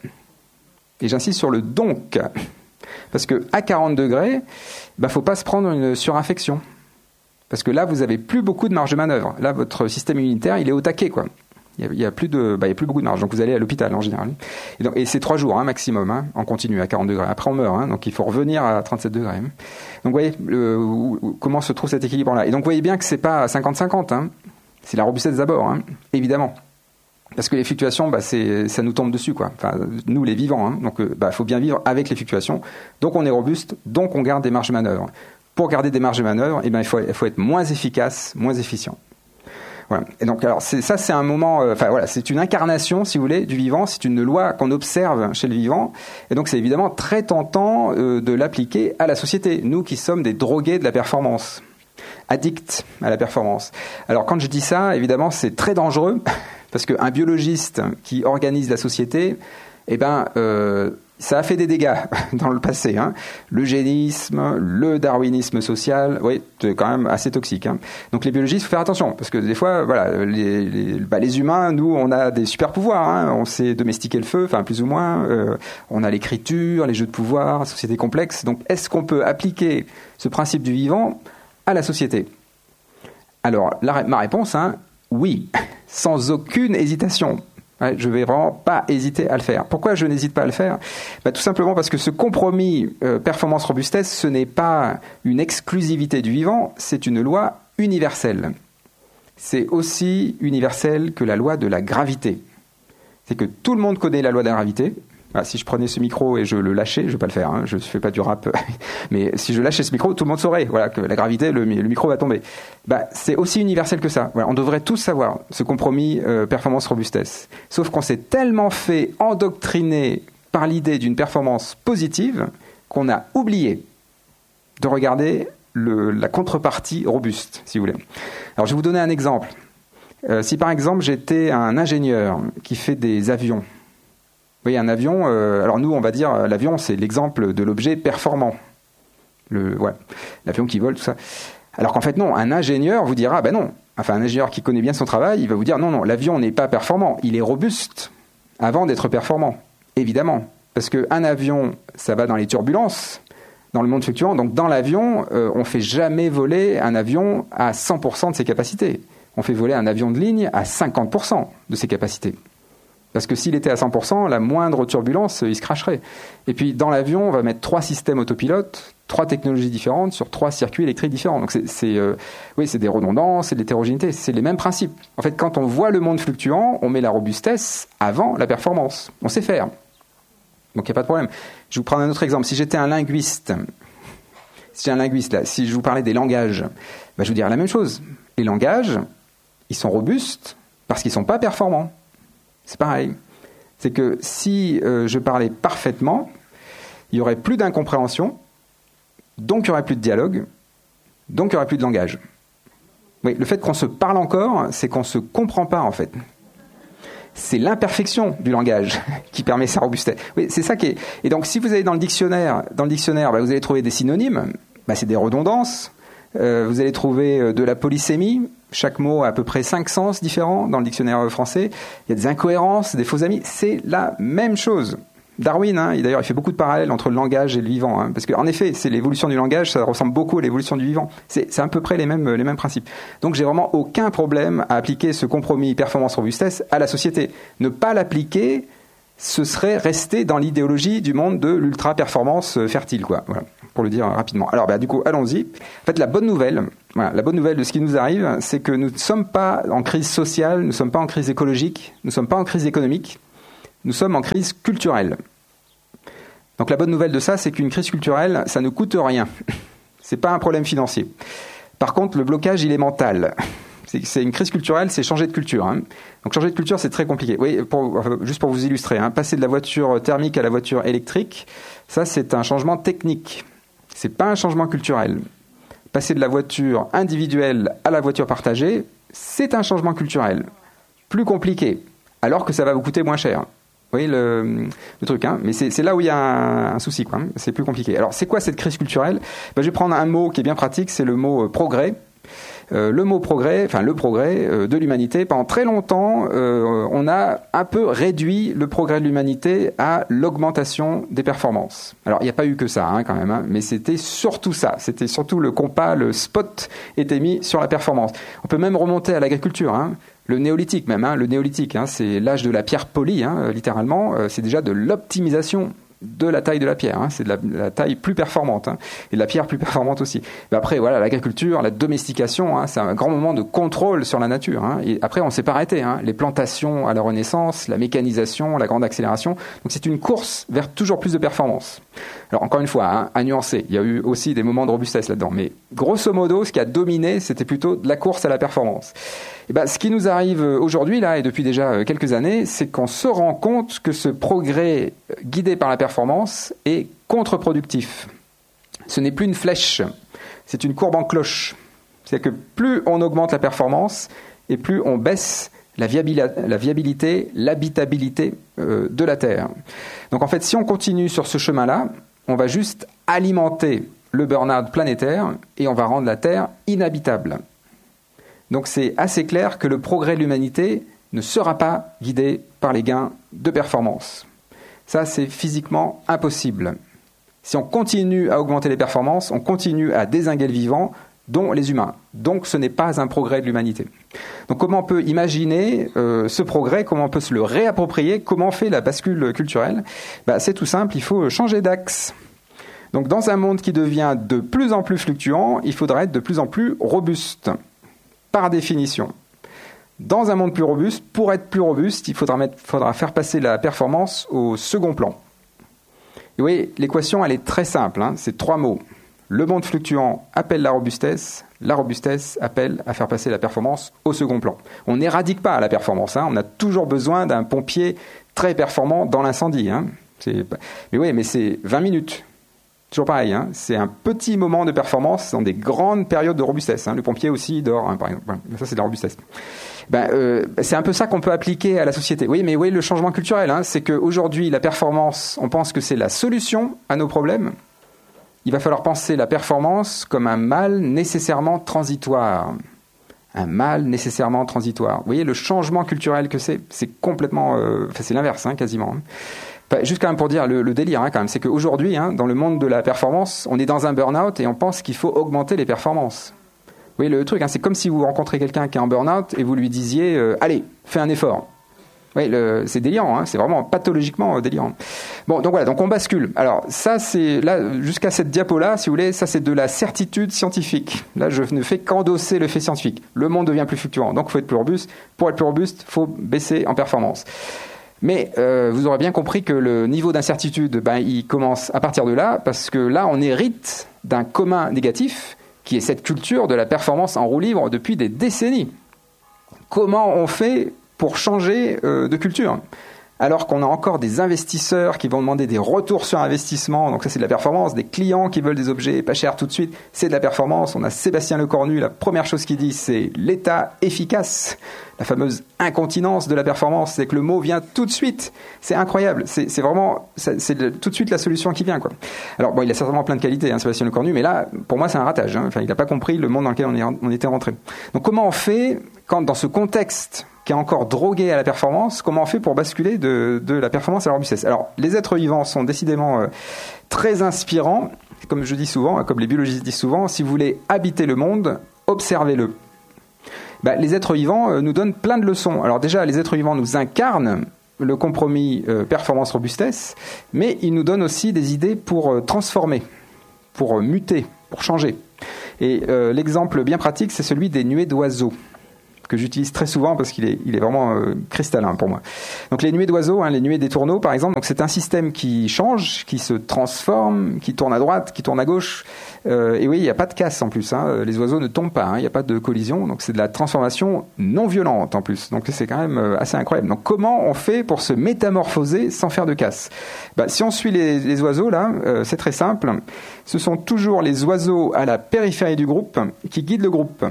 Et j'insiste sur le donc, parce qu'à quarante degrés, il ne bah, faut pas se prendre une surinfection. Parce que là, vous n'avez plus beaucoup de marge de manœuvre. Là, votre système immunitaire, il est au taquet, quoi. Il n'y a, a, plus de, bah, il y a plus beaucoup de marge. Donc, vous allez à l'hôpital, en général. Et, donc, et c'est trois jours, hein, maximum, hein, en continu, à quarante degrés. Après, on meurt, hein, donc il faut revenir à trente-sept degrés. Hein. Donc, vous voyez euh, comment se trouve cet équilibre-là. Et donc, vous voyez bien que c'est pas cinquante cinquante, hein. C'est la robustesse d'abord, hein, évidemment. Parce que les fluctuations, bah, c'est, ça nous tombe dessus, quoi. Enfin, nous, les vivants, hein. Donc, il bah, faut bien vivre avec les fluctuations. Donc, on est robuste, donc on garde des marges de manœuvre. Pour garder des marges de manœuvre, eh ben, il, faut, il faut être moins efficace, moins efficient. Voilà. Et donc, alors, c'est, ça, c'est un moment, euh, enfin, voilà, c'est une incarnation, si vous voulez, du vivant. C'est une loi qu'on observe chez le vivant. Et donc, c'est évidemment très tentant euh, de l'appliquer à la société. Nous qui sommes des drogués de la performance, addicts à la performance. Alors, quand je dis ça, évidemment, c'est très dangereux parce qu'un biologiste qui organise la société, eh ben, euh, ça a fait des dégâts dans le passé. Hein. L'eugénisme, le darwinisme social, oui, c'est quand même assez toxique. Hein. Donc les biologistes, il faut faire attention, parce que des fois, voilà, les, les, bah, les humains, nous, on a des super pouvoirs. Hein. On sait domestiquer le feu, enfin plus ou moins. Euh, on a l'écriture, les jeux de pouvoir, la société complexe. Donc est-ce qu'on peut appliquer ce principe du vivant à la société ? Alors, la, ma réponse, hein, oui, sans aucune hésitation. Ouais, je ne vais vraiment pas hésiter à le faire. Pourquoi je n'hésite pas à le faire ? Bah, tout simplement parce que ce compromis euh, performance-robustesse, ce n'est pas une exclusivité du vivant, c'est une loi universelle. C'est aussi universel que la loi de la gravité. C'est que tout le monde connaît la loi de la gravité. Ah, si je prenais ce micro et je le lâchais, je ne vais pas le faire, hein, je ne fais pas du rap, mais si je lâchais ce micro, tout le monde saurait voilà, que la gravité, le, le micro va tomber. Bah, c'est aussi universel que ça. Voilà, on devrait tous savoir ce compromis euh, performance-robustesse. Sauf qu'on s'est tellement fait endoctriner par l'idée d'une performance positive qu'on a oublié de regarder le, la contrepartie robuste, si vous voulez. Alors, je vais vous donner un exemple. Euh, si par exemple, j'étais un ingénieur qui fait des avions, vous voyez, un avion, euh, alors nous, on va dire, l'avion, c'est l'exemple de l'objet performant. Le, ouais, l'avion qui vole, tout ça. Alors qu'en fait, non, un ingénieur vous dira, ben non. Enfin, un ingénieur qui connaît bien son travail, il va vous dire, non, non, l'avion n'est pas performant. Il est robuste avant d'être performant, évidemment. Parce qu'un avion, ça va dans les turbulences, dans le monde fluctuant. Donc, dans l'avion, euh, on ne fait jamais voler un avion à cent pour cent de ses capacités. On fait voler un avion de ligne à cinquante pour cent de ses capacités. Parce que s'il était à cent pour cent, la moindre turbulence, il se cracherait. Et puis, dans l'avion, on va mettre trois systèmes autopilotes, trois technologies différentes sur trois circuits électriques différents. Donc, c'est, c'est, euh, oui, c'est des redondances, c'est de l'hétérogénéité, c'est les mêmes principes. En fait, quand on voit le monde fluctuant, on met la robustesse avant la performance. On sait faire. Donc, il n'y a pas de problème. Je vais vous prendre un autre exemple. Si j'étais un linguiste, si j'ai un linguiste là, si je vous parlais des langages, bah, je vous dirais la même chose. Les langages, ils sont robustes parce qu'ils ne sont pas performants. C'est pareil. C'est que si euh, je parlais parfaitement, il y aurait plus d'incompréhension, donc il y aurait plus de dialogue, donc il y aurait plus de langage. Oui, le fait qu'on se parle encore, c'est qu'on se comprend pas en fait. C'est l'imperfection du langage qui permet sa robustesse. Oui, c'est ça qui est. Et donc, si vous allez dans le dictionnaire, dans le dictionnaire, bah, vous allez trouver des synonymes. Bah, c'est des redondances. Euh, vous allez trouver de la polysémie. Chaque mot a à peu près cinq sens différents dans le dictionnaire français. Il y a des incohérences, des faux amis. C'est la même chose. Darwin, hein, et d'ailleurs, il fait beaucoup de parallèles entre le langage et le vivant, hein, parce qu'en effet, c'est l'évolution du langage, ça ressemble beaucoup à l'évolution du vivant. C'est, c'est à peu près les mêmes, les mêmes principes. Donc, j'ai vraiment aucun problème à appliquer ce compromis performance-robustesse à la société. Ne pas l'appliquer, ce serait rester dans l'idéologie du monde de l'ultra-performance fertile, quoi. Voilà, pour le dire rapidement. Alors, bah, du coup, allons-y. En fait, la bonne nouvelle, voilà, la bonne nouvelle de ce qui nous arrive, c'est que nous ne sommes pas en crise sociale, nous ne sommes pas en crise écologique, nous ne sommes pas en crise économique, nous sommes en crise culturelle. Donc la bonne nouvelle de ça, c'est qu'une crise culturelle, ça ne coûte rien. C'est pas un problème financier. Par contre, le blocage, il est mental. C'est, c'est une crise culturelle, c'est changer de culture. Hein. Donc changer de culture, c'est très compliqué. Oui, pour, enfin, juste pour vous illustrer, hein, passer de la voiture thermique à la voiture électrique, ça c'est un changement technique. C'est pas un changement culturel. Passer de la voiture individuelle à la voiture partagée, c'est un changement culturel. Plus compliqué, alors que ça va vous coûter moins cher. Vous voyez le, le truc, hein. Mais c'est, c'est là où il y a un, un souci, quoi. Hein. C'est plus compliqué. Alors, c'est quoi cette crise culturelle ? Ben, je vais prendre un mot qui est bien pratique, c'est le mot euh, progrès. Euh, le mot progrès, enfin le progrès euh, de l'humanité. Pendant très longtemps, euh, on a un peu réduit le progrès de l'humanité à l'augmentation des performances. Alors, il n'y a pas eu que ça, hein, quand même, hein, mais c'était surtout ça. C'était surtout le compas, le spot était mis sur la performance. On peut même remonter à l'agriculture, hein. Le néolithique même, hein, le néolithique, hein, c'est l'âge de la pierre polie, hein, littéralement, euh, c'est déjà de l'optimisation de la taille de la pierre, hein, c'est de la, la taille plus performante, hein, et de la pierre plus performante aussi. Mais après, voilà, l'agriculture, la domestication, hein, c'est un grand moment de contrôle sur la nature. Hein, et après, on ne s'est pas arrêté. Hein, les plantations à la Renaissance, la mécanisation, la grande accélération. Donc c'est une course vers toujours plus de performance. Alors encore une fois, hein, à nuancer, il y a eu aussi des moments de robustesse là-dedans. Mais grosso modo, ce qui a dominé, c'était plutôt de la course à la performance. Et ben, ce qui nous arrive aujourd'hui, là, et depuis déjà quelques années, c'est qu'on se rend compte que ce progrès guidé par la performance est contre-productif. Ce n'est plus une flèche, c'est une courbe en cloche. C'est-à-dire que plus on augmente la performance, et plus on baisse la, viabil- la viabilité, l'habitabilité euh, de la Terre. Donc en fait, si on continue sur ce chemin-là, on va juste alimenter le burn-out planétaire, et on va rendre la Terre inhabitable. Donc c'est assez clair que le progrès de l'humanité ne sera pas guidé par les gains de performance. Ça, c'est physiquement impossible. Si on continue à augmenter les performances, on continue à dézinguer le vivant, dont les humains. Donc ce n'est pas un progrès de l'humanité. Donc comment on peut imaginer euh, ce progrès, comment on peut se le réapproprier, comment on fait la bascule culturelle ? Bah, c'est tout simple, il faut changer d'axe. Donc dans un monde qui devient de plus en plus fluctuant, il faudra être de plus en plus robuste. Par définition. Dans un monde plus robuste, pour être plus robuste, il faudra, mettre, faudra faire passer la performance au second plan. Et oui, l'équation, elle est très simple, hein, c'est trois mots. Le monde fluctuant appelle la robustesse, la robustesse appelle à faire passer la performance au second plan. On n'éradique pas la performance, hein, on a toujours besoin d'un pompier très performant dans l'incendie. Hein. C'est... Mais oui, mais c'est vingt minutes. Toujours pareil, hein, c'est un petit moment de performance dans des grandes périodes de robustesse. Hein. Le pompier aussi dort, hein, par exemple. Voilà. Ça, c'est de la robustesse. Ben, euh, c'est un peu ça qu'on peut appliquer à la société. Oui, mais oui, le changement culturel, hein, c'est qu'aujourd'hui, la performance, on pense que c'est la solution à nos problèmes. Il va falloir penser la performance comme un mal nécessairement transitoire. Un mal nécessairement transitoire. Vous voyez, le changement culturel que c'est, c'est complètement... Euh, enfin, c'est l'inverse, hein, quasiment. Enfin, juste quand même pour dire le, le délire, hein, quand même, c'est qu'aujourd'hui, hein, dans le monde de la performance, on est dans un burn-out et on pense qu'il faut augmenter les performances. Vous voyez le truc, hein, c'est comme si vous rencontrez quelqu'un qui est en burn-out et vous lui disiez euh, « Allez, fais un effort ». Oui, le, c'est délirant, hein, c'est vraiment pathologiquement euh, délirant. Bon, donc voilà, donc on bascule. Alors ça, c'est là jusqu'à cette diapo-là, si vous voulez, ça c'est de la certitude scientifique. Là, je ne fais qu'endosser le fait scientifique. Le monde devient plus fluctuant, donc il faut être plus robuste. Pour être plus robuste, il faut baisser en performance. Mais euh, vous aurez bien compris que le niveau d'incertitude, ben, il commence à partir de là, parce que là, on hérite d'un commun négatif, qui est cette culture de la performance en roue libre depuis des décennies. Comment on fait pour changer euh, de culture ? alors qu'on a encore des investisseurs qui vont demander des retours sur investissement, donc ça c'est de la performance, des clients qui veulent des objets pas chers tout de suite, c'est de la performance. On a Sébastien Lecornu, la première chose qu'il dit, c'est l'état efficace, la fameuse incontinence de la performance, c'est que le mot vient tout de suite, c'est incroyable, c'est, c'est vraiment, c'est, c'est de, tout de suite la solution qui vient, quoi. Alors bon, il a certainement plein de qualités, hein, Sébastien Lecornu, mais là, pour moi c'est un ratage, hein. Enfin, il n'a pas compris le monde dans lequel on, est, on était rentré. Donc comment on fait, quand dans ce contexte qui est encore drogué à la performance, comment on fait pour basculer de, de la performance à la robustesse? Alors, les êtres vivants sont décidément euh, très inspirants, comme je dis souvent, comme les biologistes disent souvent, si vous voulez habiter le monde, observez-le. Bah, les êtres vivants euh, nous donnent plein de leçons. Alors déjà, les êtres vivants nous incarnent le compromis euh, performance-robustesse, mais ils nous donnent aussi des idées pour euh, transformer, pour euh, muter, pour changer. Et euh, l'exemple bien pratique, c'est celui des nuées d'oiseaux, que j'utilise très souvent parce qu'il est, il est vraiment euh, cristallin pour moi. Donc les nuées d'oiseaux, hein, les nuées des tourneaux par exemple, donc c'est un système qui change, qui se transforme, qui tourne à droite, qui tourne à gauche. Euh, et oui, il n'y a pas de casse en plus, hein. Les oiseaux ne tombent pas, hein, il n'y a pas de collision, donc c'est de la transformation non violente en plus. Donc c'est quand même euh, assez incroyable. Donc comment on fait pour se métamorphoser sans faire de casse? Bah, si on suit les, les oiseaux là, euh, c'est très simple. Ce sont toujours les oiseaux à la périphérie du groupe qui guident le groupe.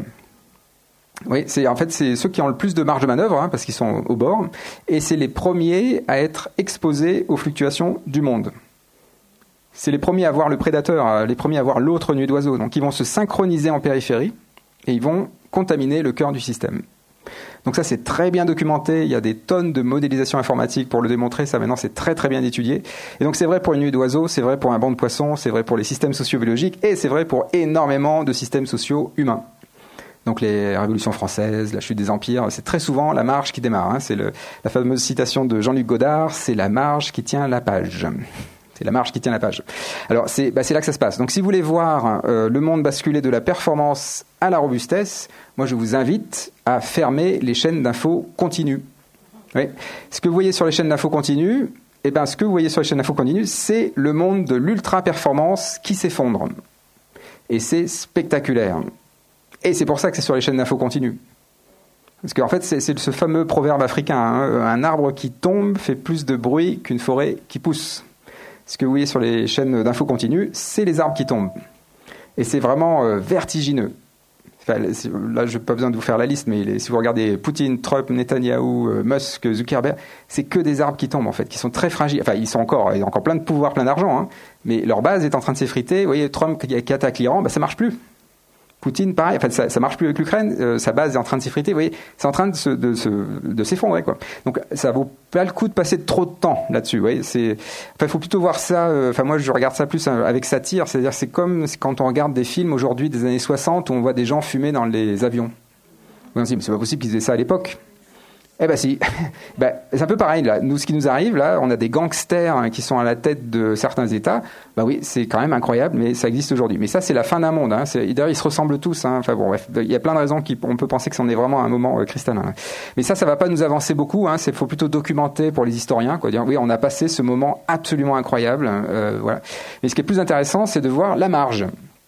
Oui, c'est, en fait, c'est ceux qui ont le plus de marge de manœuvre, hein, parce qu'ils sont au bord, et c'est les premiers à être exposés aux fluctuations du monde. C'est les premiers à voir le prédateur, les premiers à voir l'autre nuée d'oiseaux. Donc ils vont se synchroniser en périphérie, et ils vont contaminer le cœur du système. Donc ça, c'est très bien documenté, il y a des tonnes de modélisation informatique pour le démontrer, ça maintenant c'est très très bien étudié. Et donc c'est vrai pour une nuée d'oiseaux, c'est vrai pour un banc de poissons, c'est vrai pour les systèmes socio-biologiques, et c'est vrai pour énormément de systèmes sociaux humains. Donc les révolutions françaises, la chute des empires, c'est très souvent la marge qui démarre, hein. C'est le, la fameuse citation de Jean-Luc Godard, c'est la marge qui tient la page. C'est la marge qui tient la page. Alors c'est, bah, c'est là que ça se passe. Donc si vous voulez voir euh, le monde basculer de la performance à la robustesse, moi je vous invite à fermer les chaînes d'infos continues. Oui. Ce que vous voyez sur les chaînes d'infos continues, eh ben, ce que vous voyez sur les chaînes d'infos continues, c'est le monde de l'ultra-performance qui s'effondre. Et c'est spectaculaire. Et c'est pour ça que c'est sur les chaînes d'infos continues. Parce qu'en fait, c'est, c'est ce fameux proverbe africain, hein, un arbre qui tombe fait plus de bruit qu'une forêt qui pousse. Ce que vous voyez sur les chaînes d'infos continues, c'est les arbres qui tombent. Et c'est vraiment euh, vertigineux. Enfin, là, je n'ai pas besoin de vous faire la liste, mais les, si vous regardez Poutine, Trump, Netanyahou, euh, Musk, Zuckerberg, c'est que des arbres qui tombent, en fait, qui sont très fragiles. Enfin, ils sont encore, ils ont encore plein de pouvoir, plein d'argent, hein, mais leur base est en train de s'effriter. Vous voyez, Trump qui, qui attaque l'Iran, bah, ça ne marche plus. Poutine, pareil, en fait, ça, ça marche plus avec l'Ukraine, euh, sa base est en train de s'effriter, vous voyez, c'est en train de, se, de, se, de s'effondrer, quoi. Donc, ça vaut pas le coup de passer trop de temps là-dessus, vous voyez, c'est, enfin, faut plutôt voir ça, euh, enfin, moi, je regarde ça plus avec satire, c'est-à-dire, c'est comme quand on regarde des films aujourd'hui des années soixante où on voit des gens fumer dans les avions. On se dit, mais c'est pas possible qu'ils faisaient ça à l'époque. Eh ben si, ben, c'est un peu pareil là. Nous, ce qui nous arrive là, on a des gangsters hein, qui sont à la tête de certains États. Ben oui, c'est quand même incroyable, mais ça existe aujourd'hui. Mais ça, c'est la fin d'un monde. Hein. C'est, d'ailleurs, ils se ressemblent tous. Hein. Enfin bon, bref, il y a plein de raisons qui, on peut penser que c'en est vraiment un moment euh, cristallin. Hein. Mais ça, ça va pas nous avancer beaucoup. Hein. C'est faut plutôt documenter pour les historiens, quoi. Dire oui, on a passé ce moment absolument incroyable. Euh, voilà. Mais ce qui est plus intéressant, c'est de voir la marge.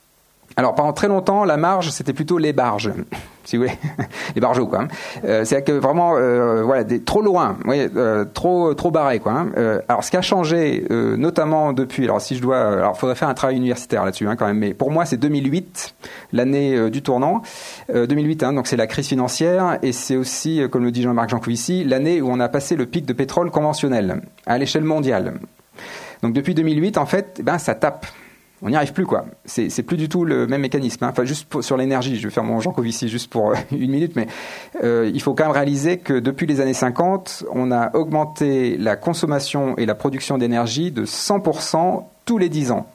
Alors pendant très longtemps, la marge, c'était plutôt les barges, si vous voulez, les barjots, quoi. Hein. Euh, c'est que vraiment, euh, voilà, des, trop loin, oui, euh, trop, trop barré, quoi. Hein. Euh, alors ce qui a changé, euh, notamment depuis, alors si je dois, alors faudrait faire un travail universitaire là-dessus, hein, quand même. Mais pour moi, c'est deux mille huit, l'année euh, du tournant, euh, deux mille huit, hein, donc c'est la crise financière, et c'est aussi, euh, comme le dit Jean-Marc Jancovici, l'année où on a passé le pic de pétrole conventionnel à l'échelle mondiale. Donc depuis deux mille huit, en fait, ben ça tape. On n'y arrive plus, quoi. C'est, c'est plus du tout le même mécanisme. Hein. Enfin, juste pour, sur l'énergie, je vais faire mon Jean Covici juste pour une minute, mais euh, il faut quand même réaliser que depuis les années cinquante, on a augmenté la consommation et la production d'énergie de cent pour cent tous les dix ans.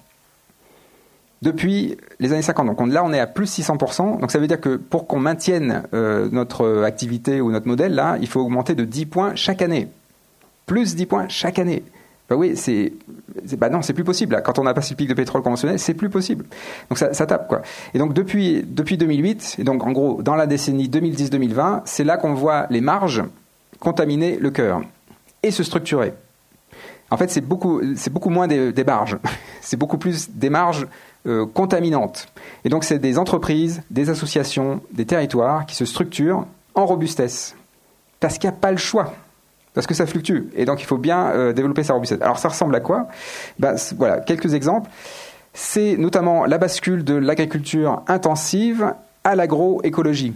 Depuis les années cinquante. Donc on, là, on est à plus six cents pour cent. Donc ça veut dire que pour qu'on maintienne euh, notre activité ou notre modèle, là, il faut augmenter de dix points chaque année. Plus dix points chaque année. Ben oui, c'est, c'est bah non, c'est plus possible. Là. Quand on a passé le pic de pétrole conventionnel, c'est plus possible. Donc ça, ça tape, quoi. Et donc depuis depuis deux mille huit, et donc en gros dans la décennie deux mille dix deux mille vingt, c'est là qu'on voit les marges contaminer le cœur et se structurer. En fait, c'est beaucoup c'est beaucoup moins des, des marges, c'est beaucoup plus des marges euh, contaminantes. Et donc c'est des entreprises, des associations, des territoires qui se structurent en robustesse parce qu'il n'y a pas le choix. parce que ça fluctue. Et donc, il faut bien euh, développer sa robustesse. Alors, ça ressemble à quoi ? Ben, voilà, quelques exemples. C'est notamment la bascule de l'agriculture intensive à l'agroécologie.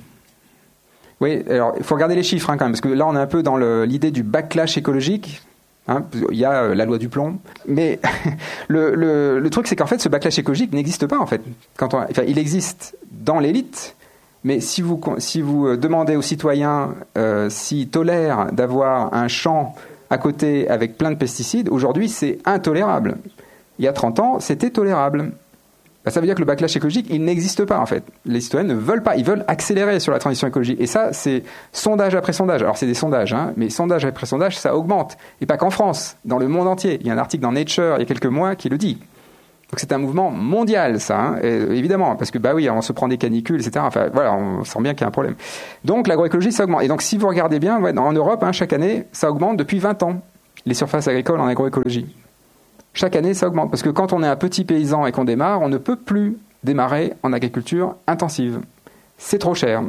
Oui, alors il faut regarder les chiffres hein, quand même, parce que là, on est un peu dans le, l'idée du backlash écologique. Hein, il y a euh, la loi du plomb. Mais le, le, le truc, c'est qu'en fait, ce backlash écologique n'existe pas, en fait. Quand on, enfin, il existe dans l'élite. Mais si vous, si vous demandez aux citoyens euh, s'ils tolèrent d'avoir un champ à côté avec plein de pesticides, aujourd'hui c'est intolérable. Il y a trente ans, c'était tolérable. Ben, ça veut dire que le backlash écologique, il n'existe pas en fait. Les citoyens ne veulent pas, ils veulent accélérer sur la transition écologique. Et ça, c'est sondage après sondage. Alors c'est des sondages, hein, mais sondage après sondage, ça augmente. Et pas qu'en France, dans le monde entier. Il y a un article dans Nature il y a quelques mois qui le dit. Donc c'est un mouvement mondial, ça, hein, et, évidemment, parce que bah oui, on se prend des canicules, et cetera. Enfin voilà, on sent bien qu'il y a un problème. Donc l'agroécologie, ça augmente. Et donc si vous regardez bien, ouais, en Europe, hein, chaque année, ça augmente depuis vingt ans, les surfaces agricoles en agroécologie. Chaque année, ça augmente, parce que quand on est un petit paysan et qu'on démarre, on ne peut plus démarrer en agriculture intensive. C'est trop cher.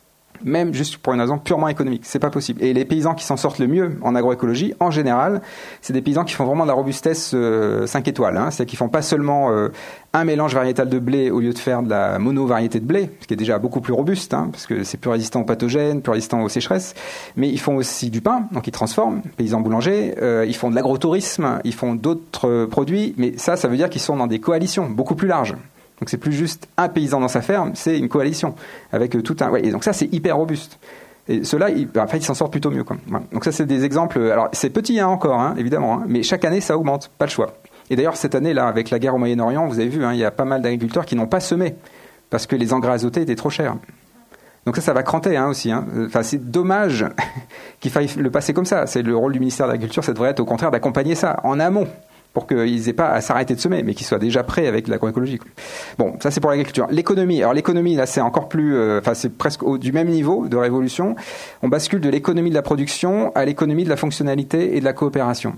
Même juste pour une raison purement économique, c'est pas possible. Et les paysans qui s'en sortent le mieux en agroécologie, en général, c'est des paysans qui font vraiment de la robustesse euh, cinq étoiles. Hein. C'est-à-dire qu'ils font pas seulement euh, un mélange variétal de blé au lieu de faire de la monovariété de blé, ce qui est déjà beaucoup plus robuste, hein, parce que c'est plus résistant aux pathogènes, plus résistant aux sécheresses. Mais ils font aussi du pain, donc ils transforment, paysans boulangers. Euh, ils font de l'agrotourisme, ils font d'autres euh, produits. Mais ça, ça veut dire qu'ils sont dans des coalitions beaucoup plus larges. Donc c'est plus juste un paysan dans sa ferme, c'est une coalition avec tout un. Ouais, et donc ça c'est hyper robuste. Et ceux-là, ils, en fait, ils s'en sortent plutôt mieux. Quoi. Voilà. Donc ça c'est des exemples. Alors c'est petit hein, encore, hein, évidemment, hein, mais chaque année ça augmente, pas le choix. Et d'ailleurs cette année là, avec la guerre au Moyen-Orient, vous avez vu, hein, il y a pas mal d'agriculteurs qui n'ont pas semé parce que les engrais azotés étaient trop chers. Donc ça, ça va cranter hein, aussi. Hein. Enfin, c'est dommage qu'il faille le passer comme ça. C'est le rôle du ministère de l'Agriculture, ça devrait être au contraire d'accompagner ça en amont, pour qu'ils n'aient pas à s'arrêter de semer, mais qu'ils soient déjà prêts avec l'agroécologie. Bon, ça c'est pour l'agriculture. L'économie, alors l'économie là c'est encore plus, euh, enfin c'est presque au, du même niveau de révolution. On bascule de l'économie de la production à l'économie de la fonctionnalité et de la coopération.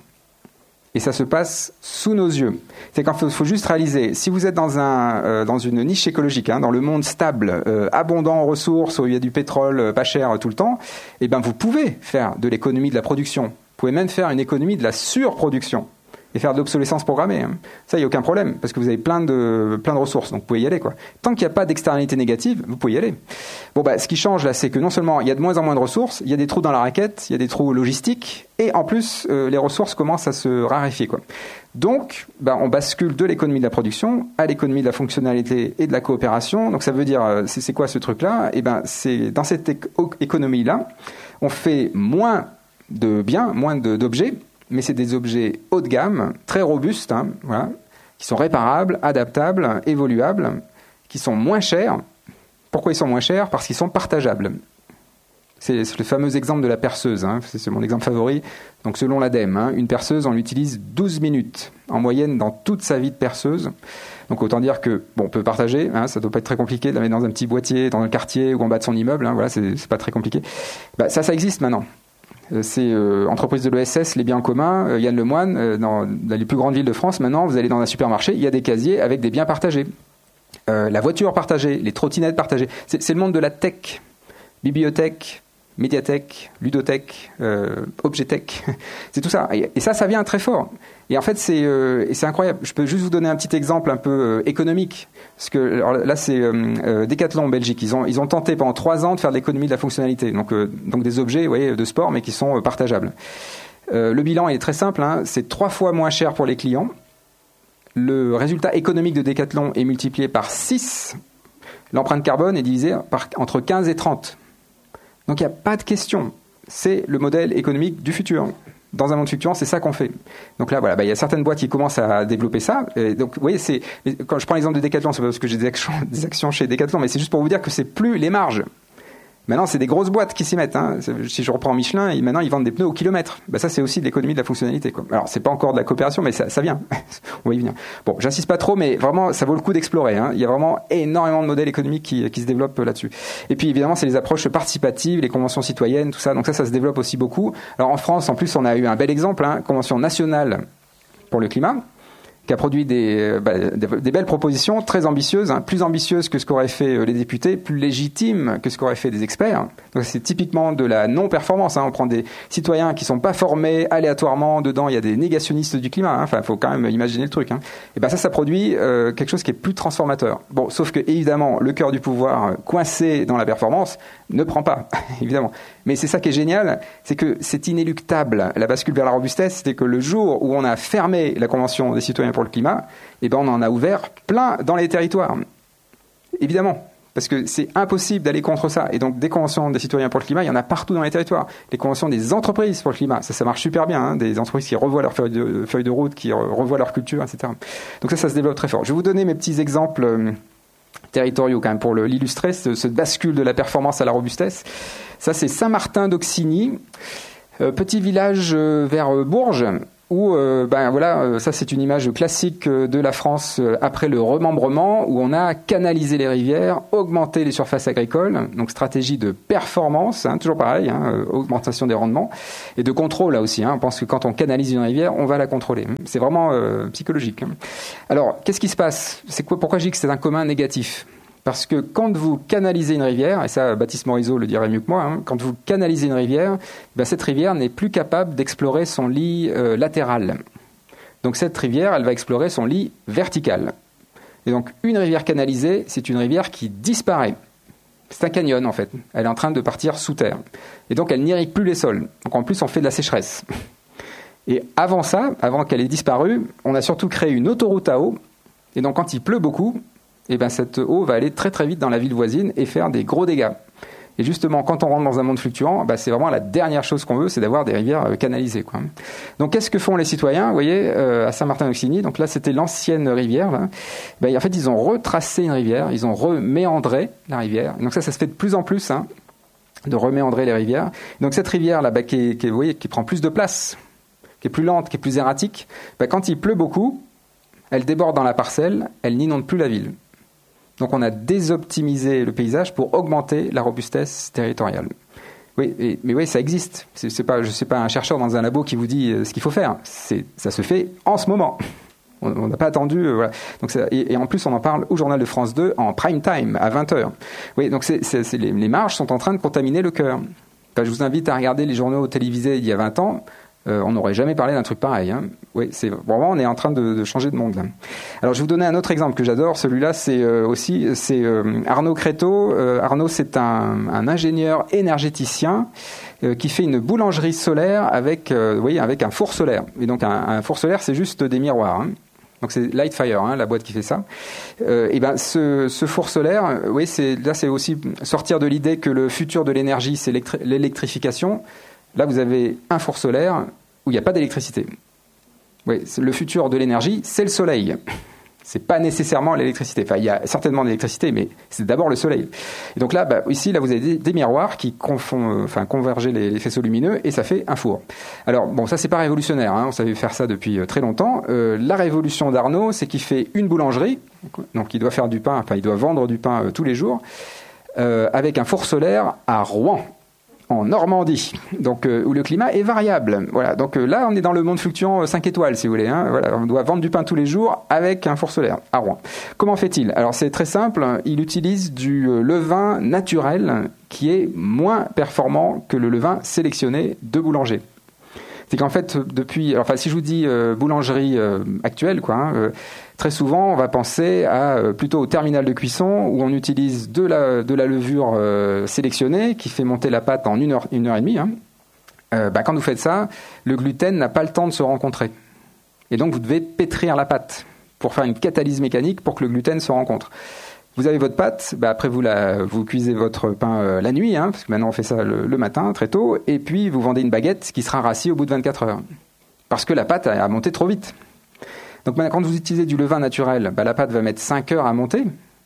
Et ça se passe sous nos yeux. C'est qu'il faut, faut juste réaliser, si vous êtes dans un euh, dans une niche écologique, hein, dans le monde stable, euh, abondant en ressources, où il y a du pétrole euh, pas cher euh, tout le temps, eh ben vous pouvez faire de l'économie de la production. Vous pouvez même faire une économie de la surproduction. Et faire de l'obsolescence programmée. Hein. Ça, il n'y a aucun problème, parce que vous avez plein de, plein de ressources, donc vous pouvez y aller. Quoi. Tant qu'il n'y a pas d'externalité négative, vous pouvez y aller. Bon, bah, ce qui change là, c'est que non seulement il y a de moins en moins de ressources, il y a des trous dans la raquette, il y a des trous logistiques, et en plus, euh, les ressources commencent à se raréfier. Quoi. Donc, bah, on bascule de l'économie de la production à l'économie de la fonctionnalité et de la coopération. Donc, ça veut dire, euh, c'est, c'est quoi ce truc-là ? Eh ben, c'est dans cette éco- économie-là, on fait moins de biens, moins de, d'objets, mais c'est des objets haut de gamme, très robustes, hein, voilà, qui sont réparables, adaptables, évoluables, qui sont moins chers. Pourquoi ils sont moins chers ? Parce qu'ils sont partageables. C'est, c'est le fameux exemple de la perceuse, hein, c'est, c'est mon exemple favori. Donc selon l'ADEME, hein, une perceuse, on l'utilise douze minutes en moyenne dans toute sa vie de perceuse. Donc autant dire que, bon, on peut partager, hein, ça ne doit pas être très compliqué de la mettre dans un petit boîtier, dans un quartier ou en bas de son immeuble, hein, voilà, c'est, c'est pas très compliqué. Bah, ça, ça existe maintenant. C'est euh, entreprise de l'E S S, les biens en commun, euh, Yann Lemoine, euh, dans, dans les plus grandes villes de France, maintenant, vous allez dans un supermarché, il y a des casiers avec des biens partagés. Euh, la voiture partagée, les trottinettes partagées. C'est, c'est le monde de la tech. Bibliothèque, médiathèque, ludothèque, euh, objetech. C'est tout ça. Et, et ça, ça vient très fort. Et en fait, c'est, euh, et c'est incroyable. Je peux juste vous donner un petit exemple un peu euh, économique. Parce que alors là, c'est euh, euh, Decathlon en Belgique. Ils ont, ils ont tenté pendant trois ans de faire de l'économie de la fonctionnalité. Donc, euh, donc des objets, vous voyez, de sport, mais qui sont euh, partageables. Euh, le bilan est très simple. Hein. C'est trois fois moins cher pour les clients. Le résultat économique de Decathlon est multiplié par six. L'empreinte carbone est divisée par, entre quinze et trente. Donc il n'y a pas de question. C'est le modèle économique du futur. Dans un monde fluctuant, c'est ça qu'on fait. Donc là, voilà, bah, il y a certaines boîtes qui commencent à développer ça. Et donc, vous voyez, c'est, quand je prends l'exemple de Decathlon, c'est pas parce que j'ai des actions, des actions chez Decathlon, mais c'est juste pour vous dire que c'est plus les marges. Maintenant, c'est des grosses boîtes qui s'y mettent. Hein. Si je reprends Michelin, maintenant, ils vendent des pneus au kilomètre. Ben, ça, c'est aussi de l'économie de la fonctionnalité. Quoi. Alors, c'est pas encore de la coopération, mais ça, ça vient. On va y venir. Bon, j'insiste pas trop, mais vraiment, ça vaut le coup d'explorer. Hein. Il y a vraiment énormément de modèles économiques qui, qui se développent là-dessus. Et puis, évidemment, c'est les approches participatives, les conventions citoyennes, tout ça. Donc ça, ça se développe aussi beaucoup. Alors, en France, en plus, on a eu un bel exemple, hein, convention nationale pour le climat. qui a produit des, bah, des, des belles propositions très ambitieuses, hein, plus ambitieuses que ce qu'auraient fait les députés, plus légitimes que ce qu'auraient fait des experts. Donc c'est typiquement de la non-performance. Hein. On prend des citoyens qui sont pas formés aléatoirement. Dedans, il y a des négationnistes du climat. Hein. Enfin, il faut quand même imaginer le truc. Hein. Et ben ça, ça produit euh, quelque chose qui est plus transformateur. Bon, sauf que évidemment, le cœur du pouvoir, coincé dans la performance, ne prend pas, évidemment. Mais c'est ça qui est génial, c'est que c'est inéluctable. La bascule vers la robustesse, c'était que le jour où on a fermé la Convention des citoyens pour le climat, eh ben on en a ouvert plein dans les territoires. Évidemment, parce que c'est impossible d'aller contre ça. Et donc, des conventions des citoyens pour le climat, il y en a partout dans les territoires. Les conventions des entreprises pour le climat, ça, ça marche super bien. Hein, des entreprises qui revoient leur feuille de, feuille de route, qui revoient leur culture, et cetera. Donc ça, ça se développe très fort. Je vais vous donner mes petits exemples euh, territoriaux quand même pour le, l'illustrer, ce, ce bascule de la performance à la robustesse. Ça, c'est Saint-Martin d'Auxigny, euh, petit village euh, vers euh, Bourges, où, euh, ben voilà, euh, ça c'est une image classique euh, de la France euh, après le remembrement, où on a canalisé les rivières, augmenté les surfaces agricoles, donc stratégie de performance, hein, toujours pareil, hein, euh, augmentation des rendements, et de contrôle là aussi. Hein, on pense que quand on canalise une rivière, on va la contrôler. C'est vraiment euh, psychologique. Hein. Alors, qu'est-ce qui se passe ? C'est quoi ? Pourquoi je dis que c'est un commun négatif ? Parce que quand vous canalisez une rivière, et ça Baptiste Morisot le dirait mieux que moi, hein, quand vous canalisez une rivière, ben cette rivière n'est plus capable d'explorer son lit euh, latéral. Donc cette rivière, elle va explorer son lit vertical. Et donc une rivière canalisée, c'est une rivière qui disparaît. C'est un canyon en fait. Elle est en train de partir sous terre. Et donc elle n'irrigue plus les sols. Donc en plus on fait de la sécheresse. Et avant ça, avant qu'elle ait disparu, on a surtout créé une autoroute à eau. Et donc quand il pleut beaucoup, et ben cette eau va aller très très vite dans la ville voisine et faire des gros dégâts. Et justement, quand on rentre dans un monde fluctuant, ben c'est vraiment la dernière chose qu'on veut, c'est d'avoir des rivières euh, canalisées, quoi. Donc qu'est-ce que font les citoyens ? Vous voyez, euh, à Saint-Martin-d'Auxigny, donc là c'était l'ancienne rivière. Là. Ben, en fait, ils ont retracé une rivière, ils ont reméandré la rivière. Donc ça, ça se fait de plus en plus, hein, de reméandrer les rivières. Donc cette rivière là, ben, qui, qui, vous voyez, qui prend plus de place, qui est plus lente, qui est plus erratique, ben, quand il pleut beaucoup, elle déborde dans la parcelle, elle n'inonde plus la ville. Donc on a désoptimisé le paysage pour augmenter la robustesse territoriale. Oui, et, mais oui, ça existe. C'est, c'est pas, je ne suis pas un chercheur dans un labo qui vous dit ce qu'il faut faire. C'est, ça se fait en ce moment. On n'a pas attendu. Euh, voilà. Donc ça, et, et en plus, on en parle au journal de France deux en prime time, à vingt heures. Oui, donc c'est, c'est, c'est les, les marges sont en train de contaminer le cœur. Quand je vous invite à regarder les journaux télévisés il y a vingt ans, Euh, on n'aurait jamais parlé d'un truc pareil. Hein. Oui, c'est vraiment, on est en train de, de changer de monde. Là. Alors, je vais vous donner un autre exemple que j'adore. Celui-là, c'est euh, aussi c'est euh, Arnaud Créteau. Euh, Arnaud, c'est un, un ingénieur énergéticien euh, qui fait une boulangerie solaire avec, euh, vous voyez, avec un four solaire. Et donc, un, un four solaire, c'est juste des miroirs. Hein. Donc c'est Lightfire, hein, la boîte qui fait ça. Euh, et ben ce, ce four solaire, oui, c'est là, c'est aussi sortir de l'idée que le futur de l'énergie, c'est l'électrification. Là, vous avez un four solaire où il n'y a pas d'électricité. Oui, le futur de l'énergie, c'est le soleil. C'est pas nécessairement l'électricité. Enfin, il y a certainement de l'électricité, mais c'est d'abord le soleil. Et donc là, bah, ici, là, vous avez des, des miroirs qui confondent, enfin, convergent les, les faisceaux lumineux et ça fait un four. Alors, bon, ça, c'est pas révolutionnaire. Hein, on savait faire ça depuis très longtemps. Euh, la révolution d'Arnaud, c'est qu'il fait une boulangerie. Donc, il doit faire du pain, enfin, il doit vendre du pain euh, tous les jours, euh, avec un four solaire à Rouen, en Normandie, donc euh, où le climat est variable. Voilà, donc euh, là on est dans le monde fluctuant euh, cinq étoiles si vous voulez. Hein. Voilà, on doit vendre du pain tous les jours avec un four solaire à Rouen. Comment fait-il ? Alors c'est très simple. Il utilise du euh, levain naturel qui est moins performant que le levain sélectionné de boulanger. C'est qu'en fait depuis, alors, enfin si je vous dis euh, boulangerie euh, actuelle quoi. Hein, euh, Très souvent, on va penser à, euh, plutôt au terminal de cuisson où on utilise de la, de la levure euh, sélectionnée qui fait monter la pâte en une heure, une heure et demie. Hein. Euh, bah, quand vous faites ça, le gluten n'a pas le temps de se rencontrer. Et donc, vous devez pétrir la pâte pour faire une catalyse mécanique pour que le gluten se rencontre. Vous avez votre pâte, bah, après vous, la, vous cuisez votre pain euh, la nuit, hein, parce que maintenant on fait ça le, le matin, très tôt, et puis vous vendez une baguette qui sera rassie au bout de vingt-quatre heures. Parce que la pâte a, a monté trop vite. Donc maintenant, quand vous utilisez du levain naturel, bah, la pâte va mettre cinq heures à monter.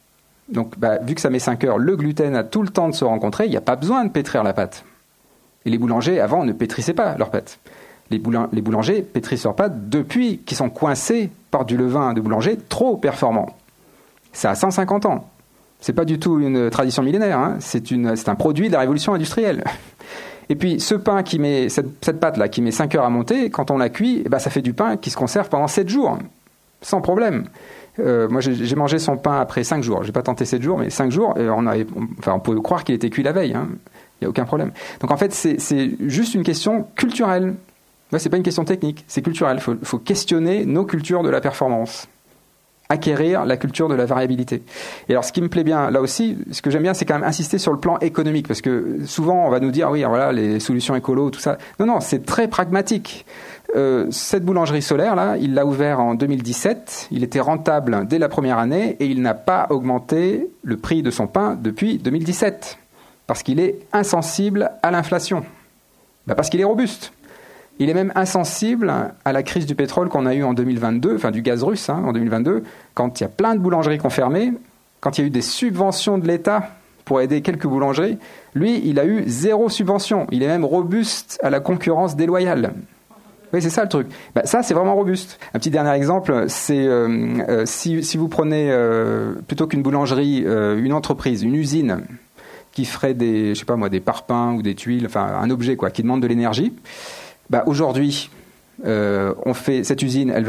Donc bah, vu que ça met cinq heures, le gluten a tout le temps de se rencontrer, il n'y a pas besoin de pétrir la pâte. Et les boulangers, avant, ne pétrissaient pas leur pâte. Les, boulin- les boulangers pétrissent leur pâte depuis qu'ils sont coincés par du levain de boulanger trop performant. Ça a cent cinquante ans. C'est pas du tout une tradition millénaire, hein. c'est, une, c'est un produit de la révolution industrielle. Et puis, ce pain qui met, cette, cette pâte-là, qui met cinq heures à monter, quand on la cuit, eh ben, ça fait du pain qui se conserve pendant sept jours. sans problème. Euh, moi, j'ai, j'ai mangé son pain après cinq jours. J'ai pas tenté sept jours, mais cinq jours. Et on, avait, enfin, on peut croire qu'il était cuit la veille. Hein. Il n'y a aucun problème. Donc en fait, c'est, c'est juste une question culturelle. Ouais, c'est pas une question technique, c'est culturel. Il faut, faut questionner nos cultures de la performance. Acquérir la culture de la variabilité. Et alors, ce qui me plaît bien, là aussi, ce que j'aime bien, c'est quand même insister sur le plan économique, parce que souvent, on va nous dire, oui, voilà, les solutions écolo, tout ça. Non, non, c'est très pragmatique. Euh, cette boulangerie solaire, là, il l'a ouvert en deux mille dix-sept, il était rentable dès la première année, et il n'a pas augmenté le prix de son pain depuis deux mille dix-sept, parce qu'il est insensible à l'inflation. Ben, parce qu'il est robuste. Il est même insensible à la crise du pétrole qu'on a eue en deux mille vingt-deux, enfin du gaz russe hein, en deux mille vingt-deux, quand il y a plein de boulangeries qui ont fermé, quand il y a eu des subventions de l'État pour aider quelques boulangeries, lui, il a eu zéro subvention. Il est même robuste à la concurrence déloyale. Oui, c'est ça le truc. Ben, ça, c'est vraiment robuste. Un petit dernier exemple, c'est euh, euh, si, si vous prenez, euh, plutôt qu'une boulangerie, euh, une entreprise, une usine qui ferait des, je sais pas moi, des parpaings ou des tuiles, enfin un objet quoi, qui demande de l'énergie, bah aujourd'hui, euh, on fait cette usine, elle